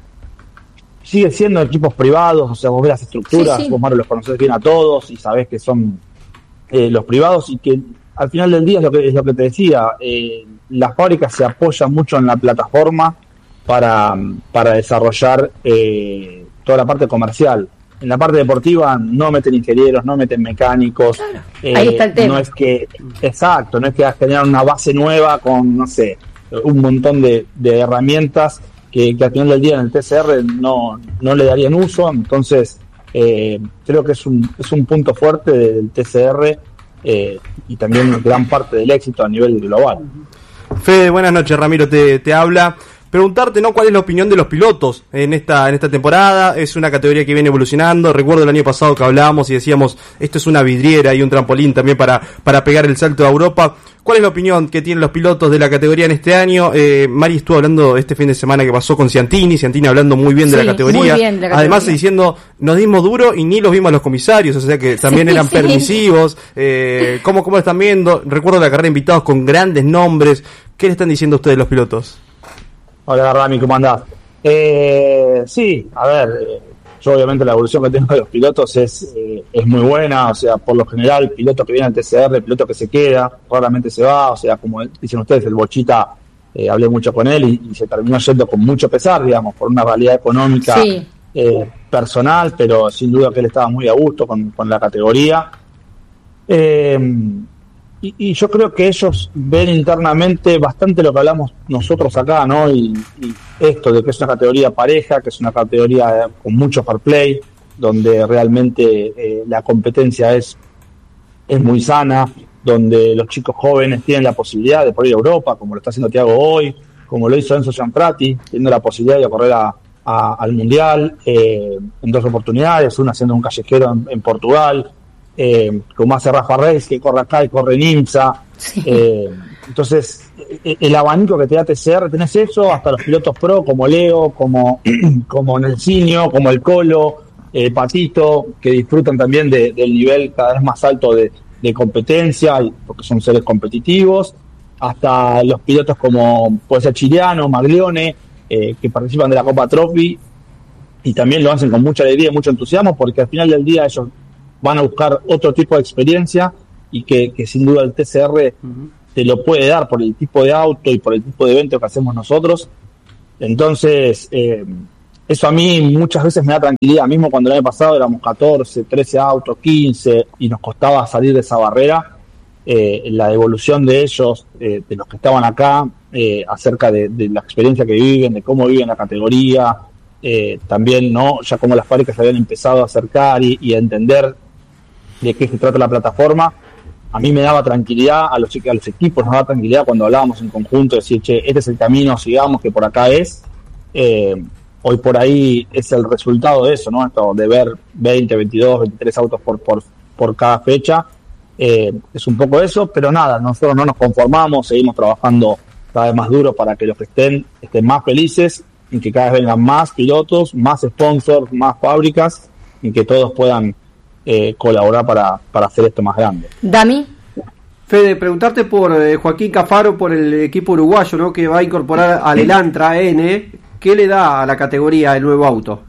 sigue siendo equipos privados, o sea, vos ves las estructuras, sí, sí. vos, Maru, los conocés bien a todos y sabés que son eh, los privados, y que al final del día es lo que, es lo que te decía, eh, las fábricas se apoyan mucho en la plataforma para, para desarrollar eh, toda la parte comercial. En la parte deportiva no meten ingenieros, no meten mecánicos. Claro. Eh, Ahí está el tema. No es que, exacto, no es que generar una base nueva con, no sé, un montón de, de herramientas que, que al final del día en el T C R no, no le darían uso. Entonces, eh, creo que es un, es un punto fuerte del T C R eh, y también gran parte del éxito a nivel global. Fede, buenas noches, Ramiro te, te habla. Preguntarte, ¿no?, cuál es la opinión de los pilotos en esta en esta temporada. Es una categoría que viene evolucionando. Recuerdo el año pasado que hablábamos y decíamos, esto es una vidriera y un trampolín también para para pegar el salto a Europa. ¿Cuál es la opinión que tienen los pilotos de la categoría en este año? Eh, Mari estuvo hablando este fin de semana que pasó con Ciantini, Ciantini hablando muy bien de, sí, la, categoría. Muy bien de la categoría. Además diciendo, nos dimos duro y ni los vimos a los comisarios, o sea que también sí, eran sí. permisivos. Eh, ¿cómo, ¿Cómo lo están viendo? Recuerdo la carrera de invitados con grandes nombres. ¿Qué le están diciendo ustedes los pilotos? Hola Rami, ¿cómo andás? Eh, sí, a ver, eh, yo obviamente la evolución que tengo de los pilotos es eh, es muy buena, o sea, por lo general, el piloto que viene al T C R, el piloto que se queda, raramente se va, o sea, como dicen ustedes, el Bochita, eh, hablé mucho con él y, y se terminó yendo con mucho pesar, digamos, por una realidad económica sí. eh, personal, pero sin duda que él estaba muy a gusto con, con la categoría. Eh, Y, y yo creo que ellos ven internamente bastante lo que hablamos nosotros acá, ¿no? Y, y esto de que es una categoría pareja, que es una categoría con mucho fair play, donde realmente eh, la competencia es, es muy sana, donde los chicos jóvenes tienen la posibilidad de poder ir a Europa, como lo está haciendo Thiago hoy, como lo hizo Enzo Gianfratti, teniendo la posibilidad de correr a, a, al Mundial eh, en dos oportunidades, una siendo un callejero en, en Portugal, Eh, como hace Rafa Reis, que corre acá y corre en IMSA. Sí. Eh, entonces, el abanico que te da T C R, tenés eso, hasta los pilotos pro, como Leo, como, como Nelsinho, como el Colo, eh, Patito, que disfrutan también de, del nivel cada vez más alto de, de competencia, porque son seres competitivos, hasta los pilotos como puede ser Chiriano, Maglione, eh, que participan de la Copa Trophy, y también lo hacen con mucha alegría y mucho entusiasmo, porque al final del día ellos van a buscar otro tipo de experiencia y que, que sin duda el T C R uh-huh. te lo puede dar por el tipo de auto y por el tipo de evento que hacemos nosotros. Entonces, eh, eso a mí muchas veces me da tranquilidad. Mismo cuando el año pasado éramos catorce, trece autos, quince, y nos costaba salir de esa barrera, eh, la devolución de ellos, eh, de los que estaban acá, eh, acerca de, de la experiencia que viven, de cómo viven la categoría, eh, también no ya como las fábricas se habían empezado a acercar y, y a entender de qué se trata la plataforma, a mí me daba tranquilidad, a los, a los equipos nos daba tranquilidad cuando hablábamos en conjunto, decir, che, este es el camino, sigamos, que por acá es. Eh, hoy por ahí es el resultado de eso, ¿no? Esto de ver veinte, veintidós, veintitrés autos por, por, por cada fecha, eh, es un poco eso, pero nada, nosotros no nos conformamos, seguimos trabajando cada vez más duro para que los que estén, estén más felices y que cada vez vengan más pilotos, más sponsors, más fábricas y que todos puedan eh, colaborar para, para hacer esto más grande. Dami. Fede, preguntarte por eh, Joaquín Cafaro, por el equipo uruguayo, ¿no? Que va a incorporar al Elantra N. ¿Qué le da a la categoría el nuevo auto?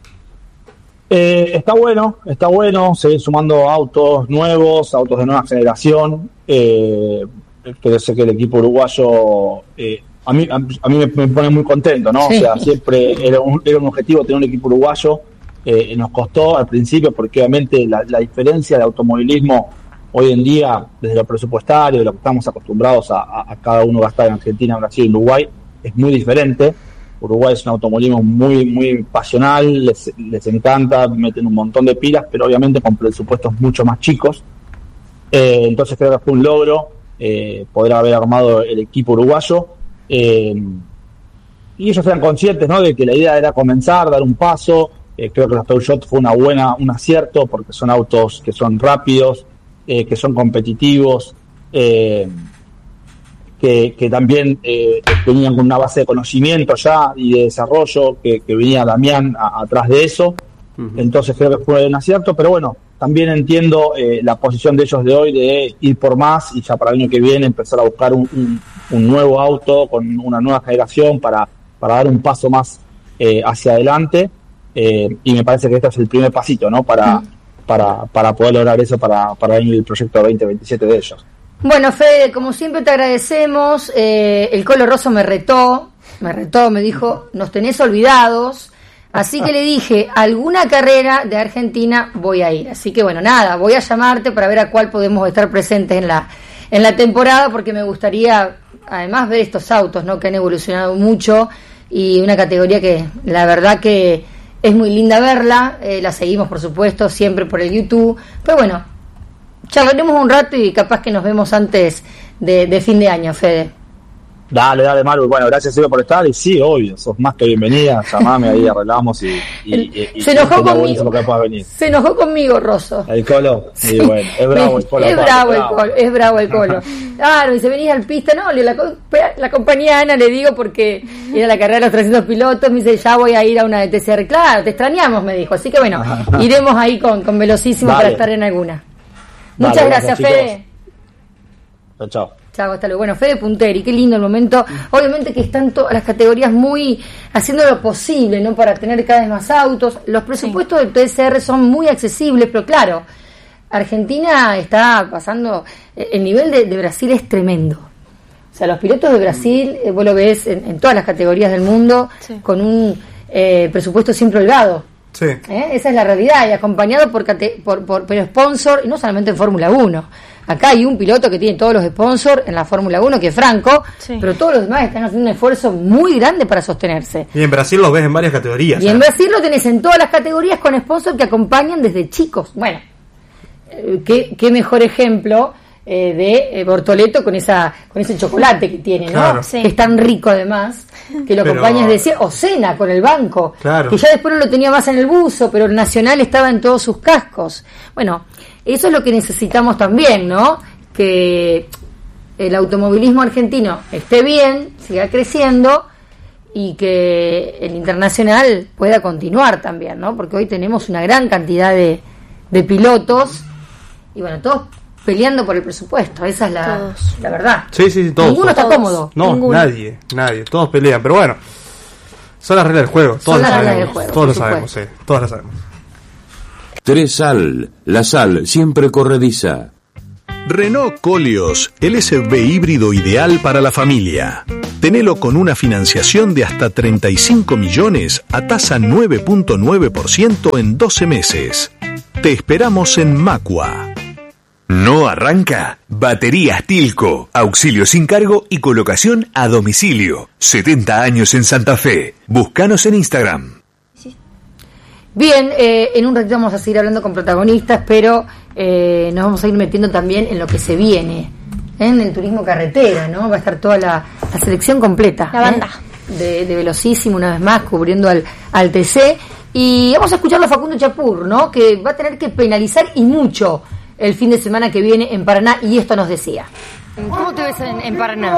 Eh, está bueno, está bueno, seguir sumando autos nuevos, autos de nueva generación. Eh, que sé que el equipo uruguayo eh, a mí a, a mí me, me pone muy contento, ¿no? Sí. O sea, siempre era un, era un objetivo tener un equipo uruguayo. Eh, nos costó al principio porque obviamente la, la diferencia de automovilismo hoy en día, desde lo presupuestario, de lo que estamos acostumbrados a, a, a cada uno gastar en Argentina, Brasil y Uruguay, es muy diferente. Uruguay es un automovilismo muy muy pasional, les, les encanta, meten un montón de pilas, pero obviamente con presupuestos mucho más chicos. Eh, entonces creo que fue un logro eh, poder haber armado el equipo uruguayo. Eh, y ellos eran conscientes, ¿no?, de que la idea era comenzar, dar un paso. Eh, creo que los Peugeot fue una buena, un acierto, porque son autos que son rápidos, eh, que son competitivos, eh, que, que también eh, venían con una base de conocimiento ya y de desarrollo, que, que venía Damián a, atrás de eso. Uh-huh. Entonces creo que fue un acierto, pero bueno, también entiendo eh, la posición de ellos de hoy de ir por más y ya para el año que viene empezar a buscar un, un, un nuevo auto con una nueva generación para, para dar un paso más eh, hacia adelante. Eh, y me parece que este es el primer pasito, ¿no? Para, uh-huh. para, para poder lograr eso para, para el proyecto veinte veintisiete de ellos. Bueno, Fede, como siempre te agradecemos. Eh, el Colo Rosso me retó, me retó, me dijo, nos tenés olvidados. Así que le dije, alguna carrera de Argentina voy a ir. Así que bueno, nada, voy a llamarte para ver a cuál podemos estar presentes en la, en la temporada, porque me gustaría, además, ver estos autos, ¿no?, que han evolucionado mucho y una categoría que la verdad que es muy linda verla. Eh, la seguimos, por supuesto, siempre por el YouTube. Pero bueno, charlaremos un rato y capaz que nos vemos antes de, de fin de año, Fede. Dale, dale, Maru. Bueno, gracias, Silvia, por estar. Y sí, obvio, sos más que bienvenida. Llamame ahí, arreglamos y... y, y, y se enojó conmigo. Se enojó conmigo, Rosso. El Colo. Sí. Y bueno, es bravo el Colo. Es bravo el Colo, es bravo el Colo. Claro, y se venía al pista, no, la, la compañía Ana, le digo, porque era la carrera de los trescientos pilotos, me dice, ya voy a ir a una de T C R. Claro, te extrañamos, me dijo. Así que bueno, iremos ahí con, con Velocísimo para estar en alguna. Muchas Dale, gracias, gracias, Fede. Chao, chao. Chao, hasta luego. Bueno, Fede Punteri, qué lindo el momento. Obviamente que están todas las categorías muy haciendo lo posible, ¿no?, para tener cada vez más autos. Los presupuestos sí. del T C R son muy accesibles, pero claro, Argentina está pasando, el nivel de, de Brasil es tremendo. O sea, los pilotos de Brasil, eh, vos lo ves en, en todas las categorías del mundo, sí. con un eh, presupuesto siempre holgado. Sí. ¿Eh? Esa es la realidad, y acompañado por, por, por, por sponsor, y no solamente en Fórmula uno. Acá hay un piloto que tiene todos los sponsors en la Fórmula uno, que es Franco, sí. pero todos los demás están haciendo un esfuerzo muy grande para sostenerse. Y en Brasil lo ves en varias categorías. Y ¿sabes? En Brasil lo tenés en todas las categorías con sponsors que acompañan desde chicos. Bueno, eh, qué, qué mejor ejemplo eh, de eh, Bortoleto con esa con ese chocolate que tiene, ¿no? Claro. Sí. Que es tan rico además, que lo acompaña desde decir, o Senna con el banco, claro. que ya después no lo tenía más en el buzo, pero el Nacional estaba en todos sus cascos. Bueno, eso es lo que necesitamos también, ¿no? Que el automovilismo argentino esté bien, siga creciendo y que el internacional pueda continuar también, ¿no? Porque hoy tenemos una gran cantidad de, de pilotos y bueno, todos peleando por el presupuesto, esa es la, la verdad. Sí, sí, todos. Ninguno todos. está cómodo. No, ninguno. nadie, nadie, todos pelean, pero bueno, son las reglas del juego, todos son lo las sabemos, reglas del juego, todos lo sabemos, sí, todos lo sabemos. Tresal, la sal siempre corrediza. Renault Koleos, el S U V híbrido ideal para la familia. Tenelo con una financiación de hasta treinta y cinco millones a tasa nueve punto nueve por ciento en doce meses. Te esperamos en Macua. ¿No arranca? Baterías Tilco. Auxilio sin cargo y colocación a domicilio. setenta años en Santa Fe. Búscanos en Instagram. Bien, eh, en un ratito vamos a seguir hablando con protagonistas, pero eh, nos vamos a ir metiendo también en lo que se viene, ¿eh? En el turismo carretera, ¿no? Va a estar toda la, la selección completa. La banda. ¿eh? De, de Velocísimo, una vez más, cubriendo al, al T C. Y vamos a escucharlo a Facundo Chapur, ¿no? Que va a tener que penalizar y mucho el fin de semana que viene en Paraná, y esto nos decía. ¿Cómo te ves en, en Paraná?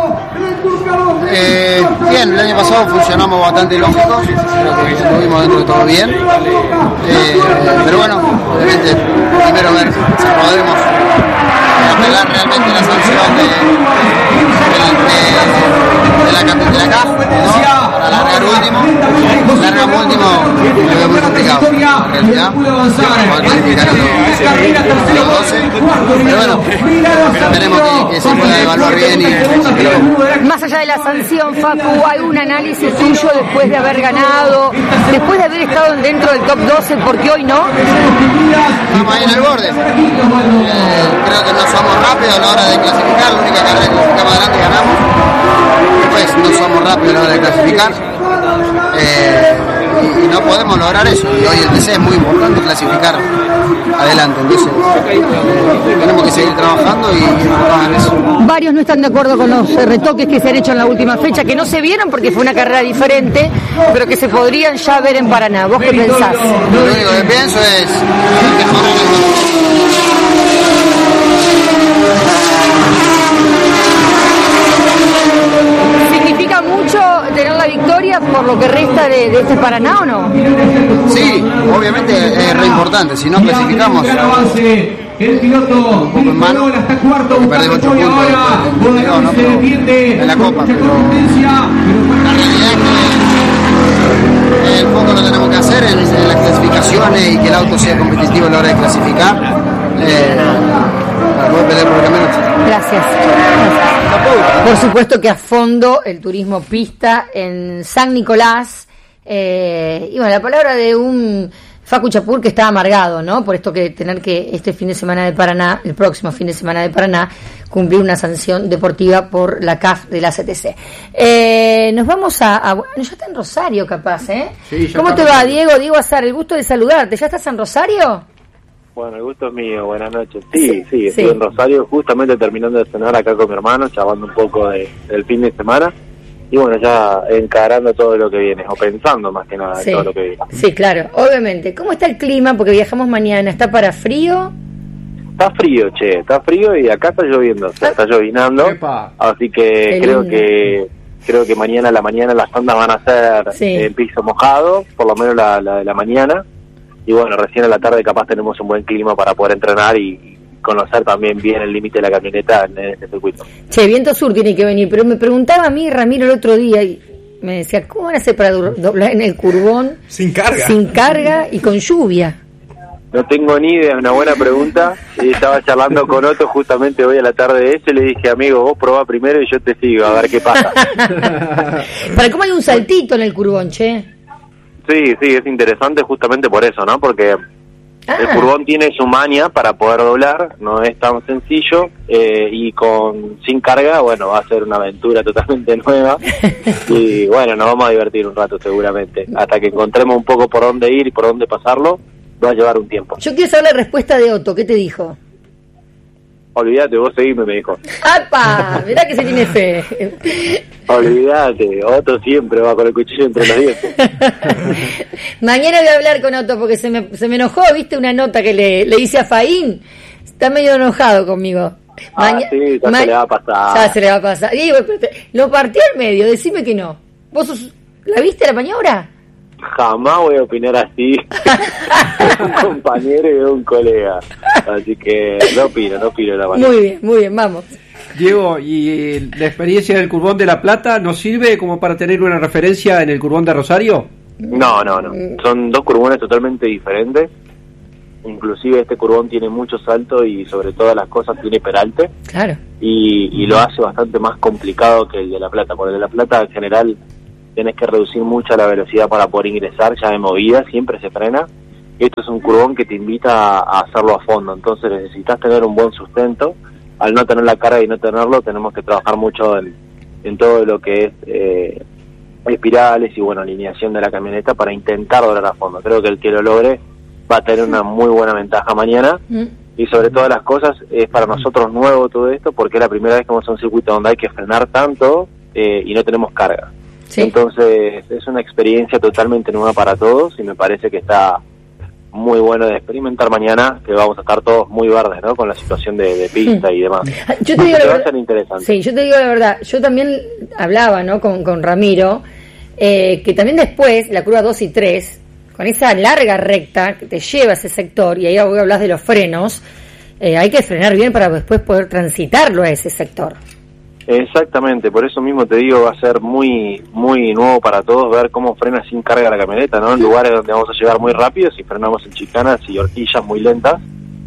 Eh, bien, el año pasado funcionamos bastante lógicos, creo que estuvimos dentro de todo bien, eh, pero bueno, obviamente primero ver si podemos apelar realmente la sanción de, de, de, de la capital de la C A F, ¿no? Para largar último, largar último lo veo muy complicado en realidad, poder clasificar a los doce, pero bueno, esperemos que, que se pueda evaluar bien y, y más allá de la sanción, Facu, ¿hay un análisis tuyo después de haber ganado, después de haber estado dentro del top doce, porque hoy no? Estamos ahí en el borde, eh, creo que no somos rápidos a la hora de clasificar, la única carrera que clasificamos adelante ganamos, después no somos rápidos a la hora de clasificar, eh, y, y no podemos lograr eso, y hoy el T C es muy importante clasificar adelante, entonces eh, tenemos que seguir trabajando y enfocarnos en eso. Varios no están de acuerdo con los eh, retoques que se han hecho en la última fecha, que no se vieron porque fue una carrera diferente, pero que se podrían ya ver en Paraná. ¿Vos qué pensás? Lo único que pienso es mejorar el... ¿Significa mucho tener la victoria por lo que resta de, de este Paraná o no? Sí, obviamente es re importante, si no clasificamos el piloto un poco en mano, que perdemos ocho puntos no, no, pero en la Copa, pero la realidad es que el foco lo tenemos que hacer en, en las clasificaciones y que el auto sea competitivo a la hora de clasificar, eh, para poder pelear por el campeonato. Gracias. Por supuesto que a fondo el turismo pista en San Nicolás, eh, y bueno, la palabra de un Facu Chapur que está amargado, ¿no? Por esto que tener que este fin de semana de Paraná, el próximo fin de semana de Paraná, cumplir una sanción deportiva por la C A F de la C T C. Eh, nos vamos a, a... Bueno, ya está en Rosario capaz, ¿eh? Sí, ¿Cómo te va, Diego? Diego Azar, el gusto de saludarte. ¿Ya estás en Rosario? Bueno, el gusto es mío, buenas noches. Sí, sí, sí, estoy sí. en Rosario, justamente terminando de cenar acá con mi hermano, charlando un poco de, del fin de semana. Y bueno, ya encarando todo lo que viene, o pensando más que nada Sí. en todo lo que viene. Sí, claro, obviamente. ¿Cómo está el clima? Porque viajamos mañana. ¿Está para frío? Está frío, che, está frío y acá está lloviendo, o sea, está llovinando. Así que Qué creo lindo. que creo que mañana a la mañana las ondas van a ser Sí. en piso mojado, por lo menos la, la de la mañana. Y bueno, recién a la tarde capaz tenemos un buen clima para poder entrenar y, y conocer también bien el límite de la camioneta en este circuito. Che, viento sur tiene que venir, pero me preguntaba a mí Ramiro el otro día y me decía, ¿cómo van a hacer para do- doblar en el curbón? Sin carga. Sin carga y con lluvia. No tengo ni idea, es una buena pregunta. Y estaba charlando con Otto justamente hoy a la tarde de eso y le dije, amigo, vos probá primero y yo te sigo, a ver qué pasa. ¿Para cómo hay un saltito en el curbón, che? Sí, sí, es interesante justamente por eso, ¿no? Porque el curbón tiene su maña para poder doblar, no es tan sencillo, eh, y con sin carga, bueno, va a ser una aventura totalmente nueva. Y bueno, nos vamos a divertir un rato seguramente. Hasta que encontremos un poco por dónde ir y por dónde pasarlo, va a llevar un tiempo. Yo quiero saber la respuesta de Otto, ¿qué te dijo? Olvídate, vos seguime, me dijo. ¡Apa! Mirá que se tiene fe. Olvídate, Otto siempre va con el cuchillo entre los dientes. Mañana voy a hablar con Otto porque se me, se me enojó, ¿viste? Una nota que le, le hice a Faín. Está medio enojado conmigo. Ah, Maña- sí, ya ma- se le va a pasar. Ya se le va a pasar. Digo, pero te- lo partí al medio, decime que no. ¿Vos sos- la viste la maniobra? Jamás voy a opinar así de un compañero y de un colega. Así que no opino, no opino la manera. Muy bien, muy bien, vamos. Diego, ¿y eh, la experiencia del Curbón de La Plata nos sirve como para tener una referencia en el Curbón de Rosario? No, no, no. Son dos curbones totalmente diferentes. inclusive este curvón tiene mucho salto y sobre todas las cosas tiene peralte. Claro. Y, y lo hace bastante más complicado que el de La Plata, porque el de La Plata en general tenés que reducir mucho la velocidad para poder ingresar ya de movida, siempre se frena. Esto es un curvón que te invita a hacerlo a fondo, entonces necesitas tener un buen sustento. Al no tener la carga y no tenerlo, tenemos que trabajar mucho en, en todo lo que es eh, espirales y bueno, alineación de la camioneta para intentar doblar a fondo. Creo que el que lo logre va a tener una muy buena ventaja mañana. Mm. Y sobre todas las cosas, es para nosotros nuevo todo esto, porque es la primera vez que vamos a un circuito donde hay que frenar tanto eh, y no tenemos carga. Sí. Entonces es una experiencia totalmente nueva para todos y me parece que está muy bueno de experimentar mañana, que vamos a estar todos muy verdes, ¿no? Con la situación de, de pista y demás. Yo te digo la va verdad, a ser interesante. Sí, yo te digo la verdad, yo también hablaba, ¿no? Con, con Ramiro, eh, que también después, la curva dos y tres, con esa larga recta que te lleva a ese sector, y ahí voy a hablar de los frenos, eh, hay que frenar bien para después poder transitarlo a ese sector. Exactamente, por eso mismo te digo, va a ser muy muy nuevo para todos ver cómo frena sin carga la camioneta, ¿no? En lugares donde vamos a llegar muy rápido, si frenamos en chicanas y horquillas muy lentas,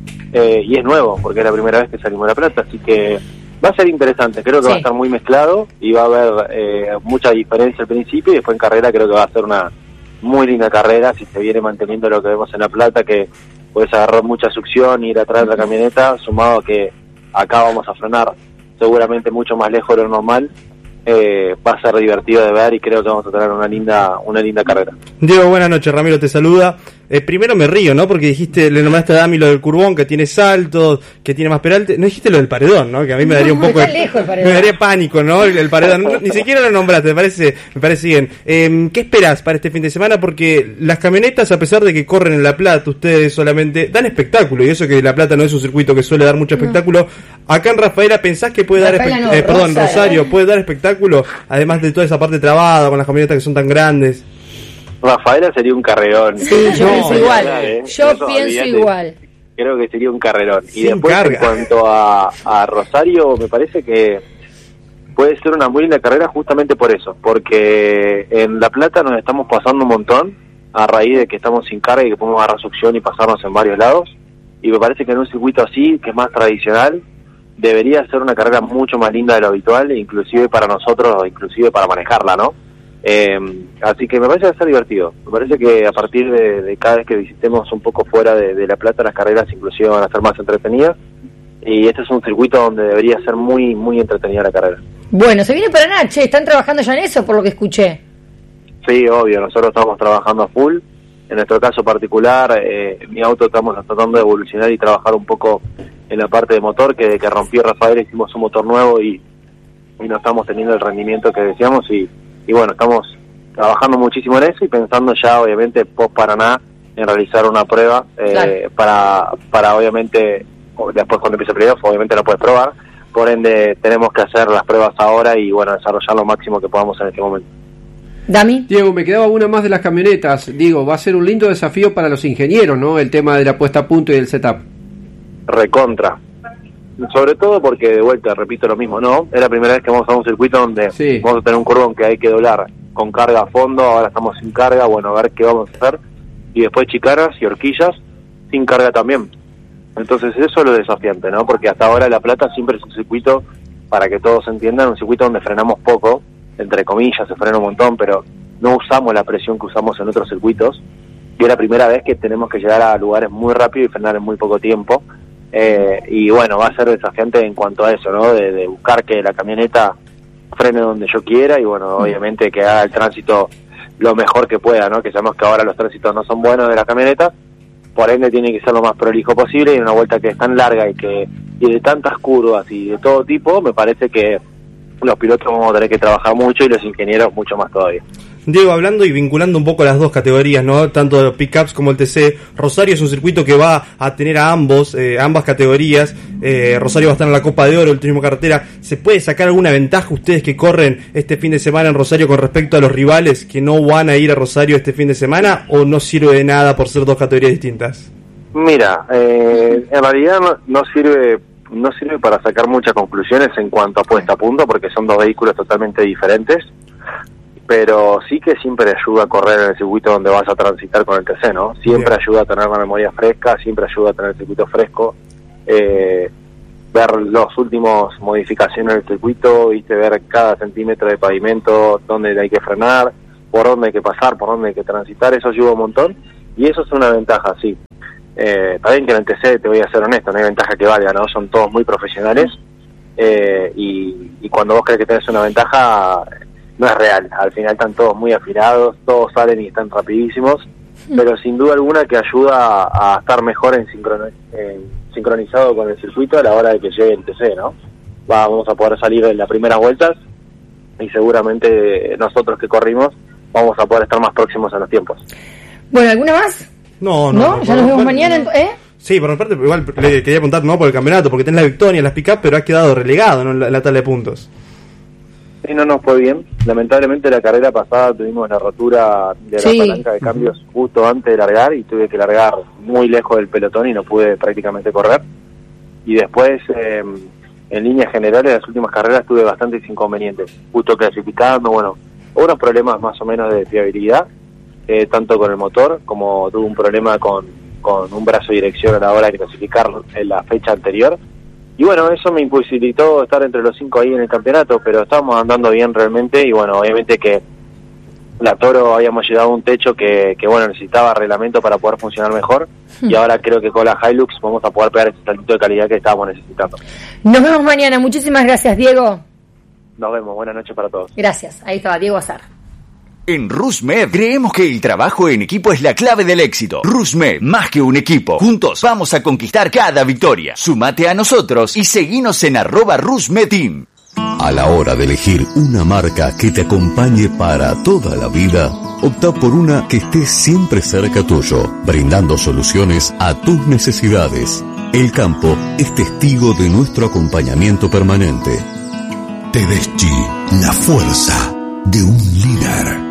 eh, y es nuevo, porque es la primera vez que salimos de La Plata, así que va a ser interesante, creo que sí. Va a estar muy mezclado y va a haber eh, mucha diferencia al principio, y después en carrera creo que va a ser una muy linda carrera, si se viene manteniendo lo que vemos en La Plata, que puedes agarrar mucha succión y ir atrás de la camioneta, sumado a que acá vamos a frenar seguramente mucho más lejos de lo normal. Eh, va a ser divertido de ver y creo que vamos a tener una linda una linda carrera. Diego, buenas noches, Ramiro te saluda. Eh, primero me río, ¿no? Porque dijiste, le nombraste a Dami lo del curvón, que tiene saltos, que tiene más peralte. No dijiste lo del paredón, ¿no? Que a mí me daría un poco... De, me daría pánico, ¿no? El, el paredón. No, ni siquiera lo nombraste, me parece, me parece bien. Eh, ¿Qué esperás para este fin de semana? Porque las camionetas, a pesar de que corren en La Plata, ustedes solamente dan espectáculo. Y eso que La Plata no es un circuito que suele dar mucho espectáculo. No. Acá en Rafaela, ¿pensás que puede Rafaela dar... Espe- no, eh, perdón, Rosario, Rosario, ¿puede dar espectáculo? Además de toda esa parte trabada, con las camionetas que son tan grandes. Rafaela sería un carrerón. Sí, yo no, pienso igual. ¿eh? Yo Eso, pienso igual. Creo que sería un carrerón. Y Sin después, carga. En cuanto a, a Rosario, me parece que puede ser una muy linda carrera justamente por eso. Porque en La Plata nos estamos pasando un montón a raíz de que estamos sin carga y que podemos agarrar succión y pasarnos en varios lados. Y me parece que en un circuito así, que es más tradicional, debería ser una carrera mucho más linda de lo habitual, inclusive para nosotros, inclusive para manejarla, ¿no? Eh, así que me parece que va a ser divertido. Me parece que a partir de, de cada vez que visitemos un poco fuera de, de La Plata, las carreras inclusive van a ser más entretenidas, y este es un circuito donde debería ser muy muy entretenida la carrera. Bueno, se viene Paraná, che, ¿están trabajando ya en eso por lo que escuché? Sí, obvio, nosotros estamos trabajando a full. En nuestro caso particular, eh, mi auto estamos tratando de evolucionar y trabajar un poco en la parte de motor, que de que rompió Rafael hicimos un motor nuevo y, y no estamos teniendo el rendimiento que deseamos, y Y bueno, estamos trabajando muchísimo en eso y pensando ya, obviamente, post Paraná, en realizar una prueba eh, claro. para, para, obviamente, después cuando empiece el playoff, obviamente la puedes probar. Por ende, tenemos que hacer las pruebas ahora y, bueno, desarrollar lo máximo que podamos en este momento. Dami. Diego, me quedaba una más de las camionetas. Digo, va a ser un lindo desafío para los ingenieros, ¿no? El tema de la puesta a punto y del setup. Recontra. Sobre todo porque, de vuelta, repito lo mismo, ¿no? Es la primera vez que vamos a un circuito donde sí. vamos a tener un curvón que hay que doblar con carga a fondo, ahora estamos sin carga, bueno, a ver qué vamos a hacer. Y después chicanas y horquillas sin carga también. Entonces eso es lo desafiante, ¿no? Porque hasta ahora La Plata siempre es un circuito, para que todos entiendan, un circuito donde frenamos poco, entre comillas, se frena un montón, pero no usamos la presión que usamos en otros circuitos. Y es la primera vez que tenemos que llegar a lugares muy rápido y frenar en muy poco tiempo. Eh, y bueno, va a ser desafiante en cuanto a eso, ¿no? De, de buscar que la camioneta frene donde yo quiera y bueno, obviamente que haga el tránsito lo mejor que pueda, ¿no? Que sabemos que ahora los tránsitos no son buenos de la camioneta, por ende tiene que ser lo más prolijo posible, y en una vuelta que es tan larga y que y de tantas curvas y de todo tipo, me parece que los pilotos vamos a tener que trabajar mucho y los ingenieros mucho más todavía. Diego, hablando y vinculando un poco las dos categorías, ¿no? Tanto los pickups como el T C, Rosario es un circuito que va a tener a ambos, eh, ambas categorías. Eh, Rosario va a estar en la Copa de Oro, el turismo carretera. ¿Se puede sacar alguna ventaja ustedes que corren este fin de semana en Rosario con respecto a los rivales que no van a ir a Rosario este fin de semana, o no sirve de nada por ser dos categorías distintas? Mira, eh, en realidad no, no sirve no sirve para sacar muchas conclusiones en cuanto a puesta a punto, porque son dos vehículos totalmente diferentes. pero sí que siempre ayuda a correr en el circuito donde vas a transitar con el T C, ¿no? Siempre Bien. ayuda a tener la memoria fresca, siempre ayuda a tener el circuito fresco, eh, ver los últimos modificaciones del circuito, viste, ver cada centímetro de pavimento, dónde hay que frenar, por dónde hay que pasar, por dónde hay que transitar, eso ayuda un montón, y eso es una ventaja, sí. Eh, está bien que en el T C, te voy a ser honesto, no hay ventaja que valga, ¿no? Son todos muy profesionales, eh, y, y cuando vos crees que tenés una ventaja, no es real. Al final están todos muy afilados, todos salen y están rapidísimos, pero sin duda alguna que ayuda a, a estar mejor en, sincron, en sincronizado con el circuito a la hora de que llegue el T C, ¿no? Va, vamos a poder salir en las primeras vueltas y seguramente nosotros que corrimos vamos a poder estar más próximos a los tiempos. Bueno, ¿alguna más? No, no. ¿No? no ¿Ya nos vemos mañana? ¿Eh? Sí, por parte, igual le quería preguntar, no por el campeonato, porque tenés la victoria en las pick-up, pero has quedado relegado, ¿no? en, la, en la tabla de puntos. Sí, no nos fue bien. Lamentablemente la carrera pasada tuvimos la rotura de Sí. la palanca de cambios justo antes de largar y tuve que largar muy lejos del pelotón y no pude prácticamente correr. Y después, eh, en líneas generales, las últimas carreras tuve bastantes inconvenientes. Justo clasificando, bueno, hubo unos problemas más o menos de fiabilidad, eh, tanto con el motor como tuve un problema con, con un brazo de dirección a la hora de clasificar en la fecha anterior. Y bueno, eso me imposibilitó estar entre los cinco ahí en el campeonato, pero estábamos andando bien realmente y bueno, obviamente que la Toro habíamos llegado a un techo que, que bueno, necesitaba reglamento para poder funcionar mejor y ahora creo que con la Hilux vamos a poder pegar ese saltito de calidad que estábamos necesitando. Nos vemos mañana. Muchísimas gracias, Diego. Nos vemos. Buenas noches para todos. Gracias. Ahí estaba Diego Azar. En RusMed creemos que el trabajo en equipo es la clave del éxito. RusMed, más que un equipo. Juntos vamos a conquistar cada victoria. Súmate a nosotros y seguinos en arroba RusMedTeam. A la hora de elegir una marca que te acompañe para toda la vida, opta por una que esté siempre cerca tuyo, brindando soluciones a tus necesidades. El campo es testigo de nuestro acompañamiento permanente. Tedeschi, la fuerza de un líder.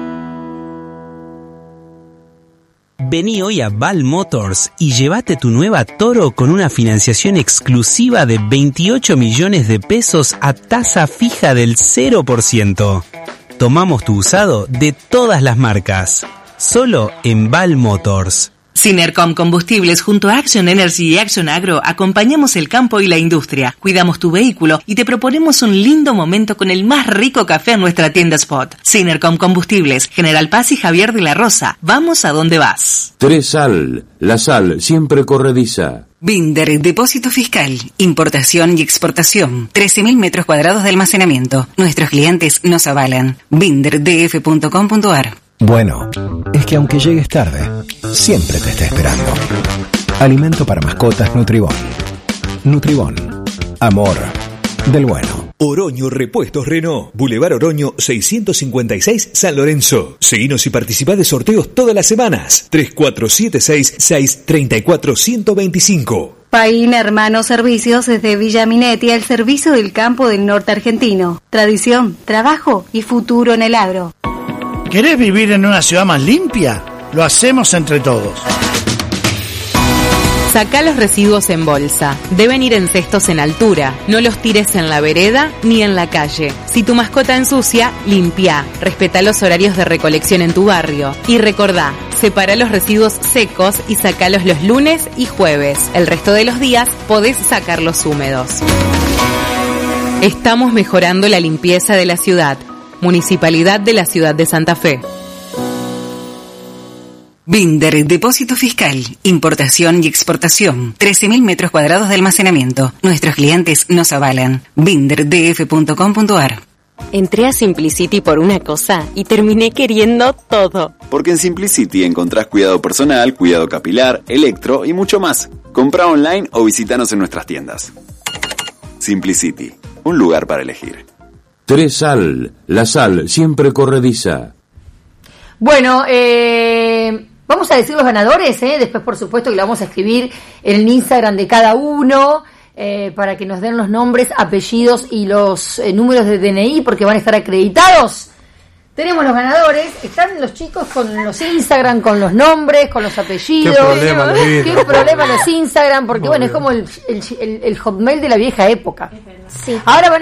Vení hoy a Val Motors y llévate tu nueva Toro con una financiación exclusiva de veintiocho millones de pesos a tasa fija del cero por ciento. Tomamos tu usado de todas las marcas, solo en Val Motors. Synercom Combustibles junto a Action Energy y Action Agro acompañamos el campo y la industria, cuidamos tu vehículo y te proponemos un lindo momento con el más rico café en nuestra tienda Spot. Synercom Combustibles, General Paz y Javier de la Rosa. Vamos a donde vas. Tres Sal, la sal siempre corrediza. Binder, depósito fiscal, importación y exportación, trece mil metros cuadrados de almacenamiento. Nuestros clientes nos avalan. binder d f punto com punto a r. Bueno, es que aunque llegues tarde, siempre te está esperando. Alimento para mascotas Nutribón. Nutribón. Amor del bueno. Oroño Repuestos Renault, Boulevard Oroño seiscientos cincuenta y seis, San Lorenzo. Seguinos y participá de sorteos todas las semanas. tres cuatro siete seis, seis tres cuatro, uno cero dos cinco. Paín Hermanos Servicios desde Villa Minetti al servicio del campo del norte argentino. Tradición, trabajo y futuro en el agro. ¿Querés vivir en una ciudad más limpia? Lo hacemos entre todos. Sacá los residuos en bolsa. Deben ir en cestos en altura. No los tires en la vereda ni en la calle. Si tu mascota ensucia, limpia. Respetá los horarios de recolección en tu barrio. Y recordá, separa los residuos secos y sacalos los lunes y jueves. El resto de los días podés sacarlos húmedos. Estamos mejorando la limpieza de la ciudad. Municipalidad de la Ciudad de Santa Fe. Binder, depósito fiscal, importación y exportación, trece mil metros cuadrados de almacenamiento. Nuestros clientes nos avalan. binder d f punto com punto a r. Entré a Simplicity por una cosa y terminé queriendo todo. Porque en Simplicity encontrás cuidado personal, cuidado capilar, electro y mucho más. Comprá online o visitanos en nuestras tiendas. Simplicity, un lugar para elegir. Tres Sal, la sal siempre corrediza. Bueno, eh, vamos a decir los ganadores, ¿eh? Después por supuesto que lo vamos a escribir en el Instagram de cada uno, eh, para que nos den los nombres, apellidos y los eh, números de D N I, porque van a estar acreditados. Tenemos los ganadores, están los chicos con los Instagram, con los nombres, con los apellidos. Qué problema, ¿Qué, ¿Qué problema los Instagram? Porque bueno, es como el, el, el, el Hotmail de la vieja época. Sí. Ahora van a...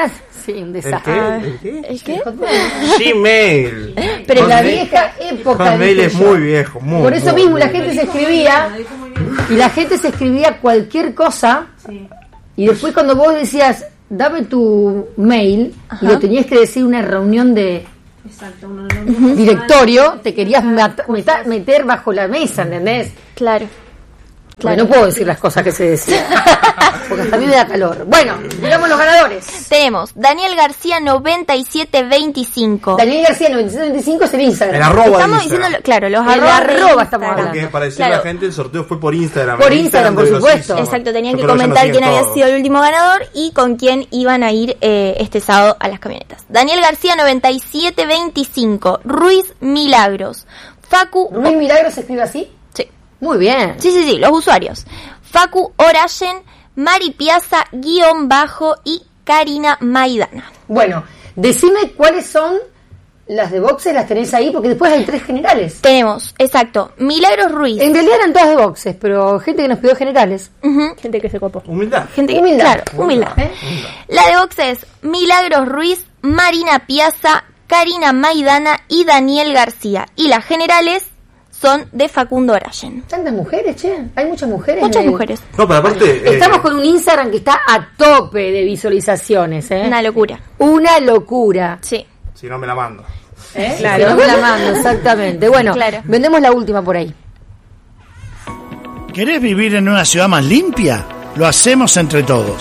Sí, un desastre. ¿El qué? ¿El qué? Gmail. Pero en la Hotmail. vieja época. Hotmail dije es yo. muy viejo, muy Por eso muy, mismo muy la gente se escribía y la gente se escribía cualquier cosa y después cuando vos decías dame tu mail y lo tenías que decir una reunión de Exacto, directorio, te querías mat- meta- meter bajo la mesa, ¿entendés? Claro. Porque no puedo decir las cosas que se decían porque hasta a mí me da calor. Bueno, digamos los ganadores. Tenemos Daniel García noventa y siete veinticinco. Daniel García noventa y siete veinticinco es el Instagram. El arroba Estamos de Instagram. diciendo, claro, los El arrobas de arroba estamos Instagram. Porque para decirle a Claro. la gente, el sorteo fue por Instagram. Por El Instagram, por de los supuesto. hizo. Exacto, tenían Yo que creo ya comentar lo quién siguen había todos. sido el último ganador y con quién iban a ir eh, este sábado a las camionetas. Daniel García noventa y siete veinticinco, Ruiz Milagros, Facu... ¿Ruiz Milagros se escribe así? Sí. Muy bien. Sí, sí, sí, los usuarios. Facu Orayen, Mari Piazza, guión bajo y Karina Maidana. Bueno, decime cuáles son las de boxes, las tenés ahí, porque después hay tres generales. Tenemos, exacto, Milagros Ruiz. En realidad eran todas de boxes, pero gente que nos pidió generales. Ujú. Gente que se copó. Humildad. Gente que- Humildad. Claro, humildad. ¿Eh? La de boxes, Milagros Ruiz, Marina Piazza, Karina Maidana y Daniel García. Y las generales son de Facundo Orayen. ¿Tantas mujeres, che? Hay muchas mujeres. Muchas en el- mujeres. No, pero aparte. eh, Estamos con un Instagram que está a tope de visualizaciones, ¿eh? Una locura. Una locura. Sí. Si no me la mando. ¿Eh? Claro, no me la mando, exactamente. Bueno, Claro. vendemos la última por ahí. ¿Querés vivir en una ciudad más limpia? Lo hacemos entre todos.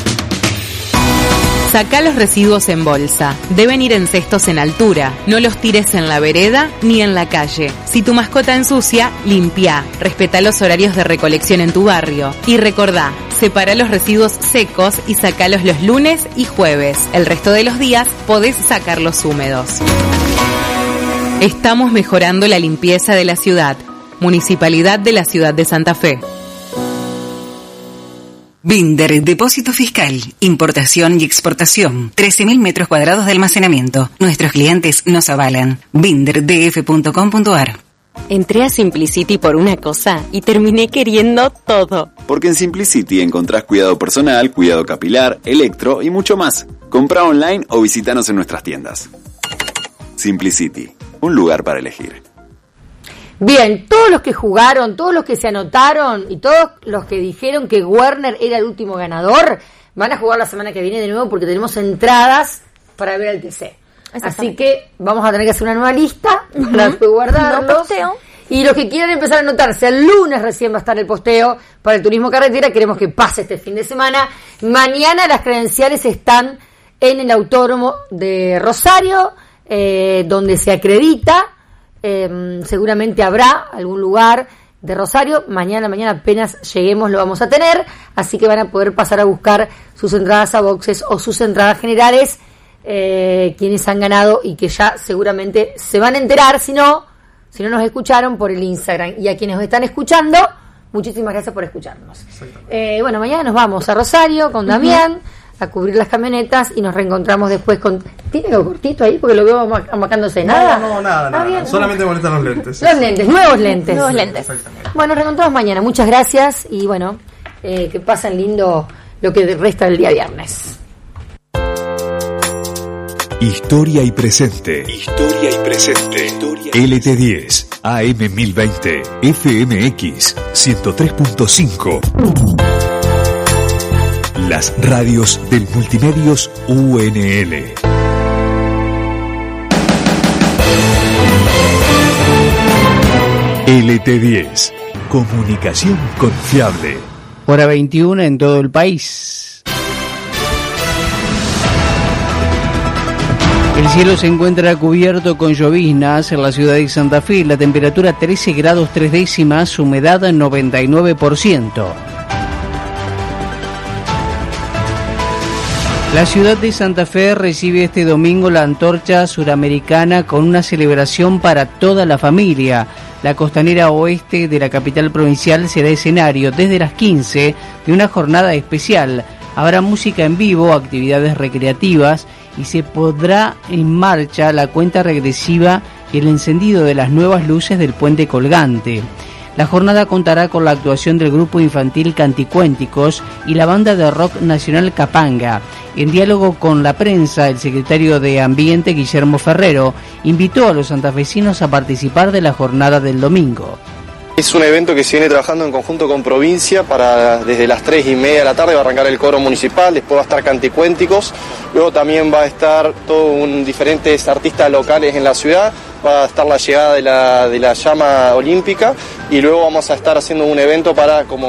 Sacá los residuos en bolsa. Deben ir en cestos en altura. No los tires en la vereda ni en la calle. Si tu mascota ensucia, limpia. Respeta los horarios de recolección en tu barrio. Y recordá, separa los residuos secos y sacalos los lunes y jueves. El resto de los días podés sacarlos húmedos. Estamos mejorando la limpieza de la ciudad. Municipalidad de la Ciudad de Santa Fe. Binder, depósito fiscal, importación y exportación, trece mil metros cuadrados de almacenamiento. Nuestros clientes nos avalan. binder d f punto com punto a r. Entré a Simplicity por una cosa y terminé queriendo todo. Porque en Simplicity encontrás cuidado personal, cuidado capilar, electro y mucho más. Comprá online o visitanos en nuestras tiendas. Simplicity, un lugar para elegir. Bien, todos los que jugaron, todos los que se anotaron y todos los que dijeron que Werner era el último ganador, van a jugar la semana que viene de nuevo porque tenemos entradas para ver al T C. Así que vamos a tener que hacer una nueva lista para después guardarlos. No posteo. Y los que quieran empezar a anotarse, el lunes recién va a estar el posteo para el turismo carretera. Queremos que pase este fin de semana. Mañana las credenciales están en el autódromo de Rosario, eh, donde se acredita. Eh, seguramente habrá algún lugar de Rosario. Mañana, mañana apenas lleguemos lo vamos a tener. Así que van a poder pasar a buscar sus entradas a boxes o sus entradas generales. Eh, quienes han ganado y que ya seguramente se van a enterar, si no, si no nos escucharon por el Instagram. Y a quienes nos están escuchando, muchísimas gracias por escucharnos. Eh, bueno, mañana nos vamos a Rosario con Damián a cubrir las camionetas y nos reencontramos después con... ¿Tiene algo cortito ahí? Porque lo veo ama- amacándose. ¿Nada? No, no, nada, Ah, nada. bien. Solamente molestan los lentes. Los lentes, nuevos lentes. Nuevos lentes. Exactamente. Bueno, nos reencontramos mañana. Muchas gracias y bueno, eh, que pasen lindo lo que resta del día viernes. Historia y presente. Historia y presente. L T diez, A M mil veinte, F M X ciento tres punto cinco. Las radios del Multimedios U N L. L T diez. Comunicación confiable. Hora veintiuno en todo el país. El cielo se encuentra cubierto con lloviznas en la ciudad de Santa Fe. La temperatura trece grados tres décimas, humedad noventa y nueve por ciento. La ciudad de Santa Fe recibe este domingo la antorcha suramericana con una celebración para toda la familia. La costanera oeste de la capital provincial será escenario desde las quince de una jornada especial. Habrá música en vivo, actividades recreativas y se pondrá en marcha la cuenta regresiva y el encendido de las nuevas luces del puente colgante. La jornada contará con la actuación del grupo infantil Canticuénticos y la banda de rock nacional Capanga. En diálogo con la prensa, el secretario de Ambiente, Guillermo Ferrero, invitó a los santafesinos a participar de la jornada del domingo. Es un evento que se viene trabajando en conjunto con provincia para desde las tres y media de la tarde va a arrancar el coro municipal, después va a estar Canticuénticos, luego también va a estar todos un, diferentes artistas locales en la ciudad, va a estar la llegada de la, de la llama olímpica y luego vamos a estar haciendo un evento para como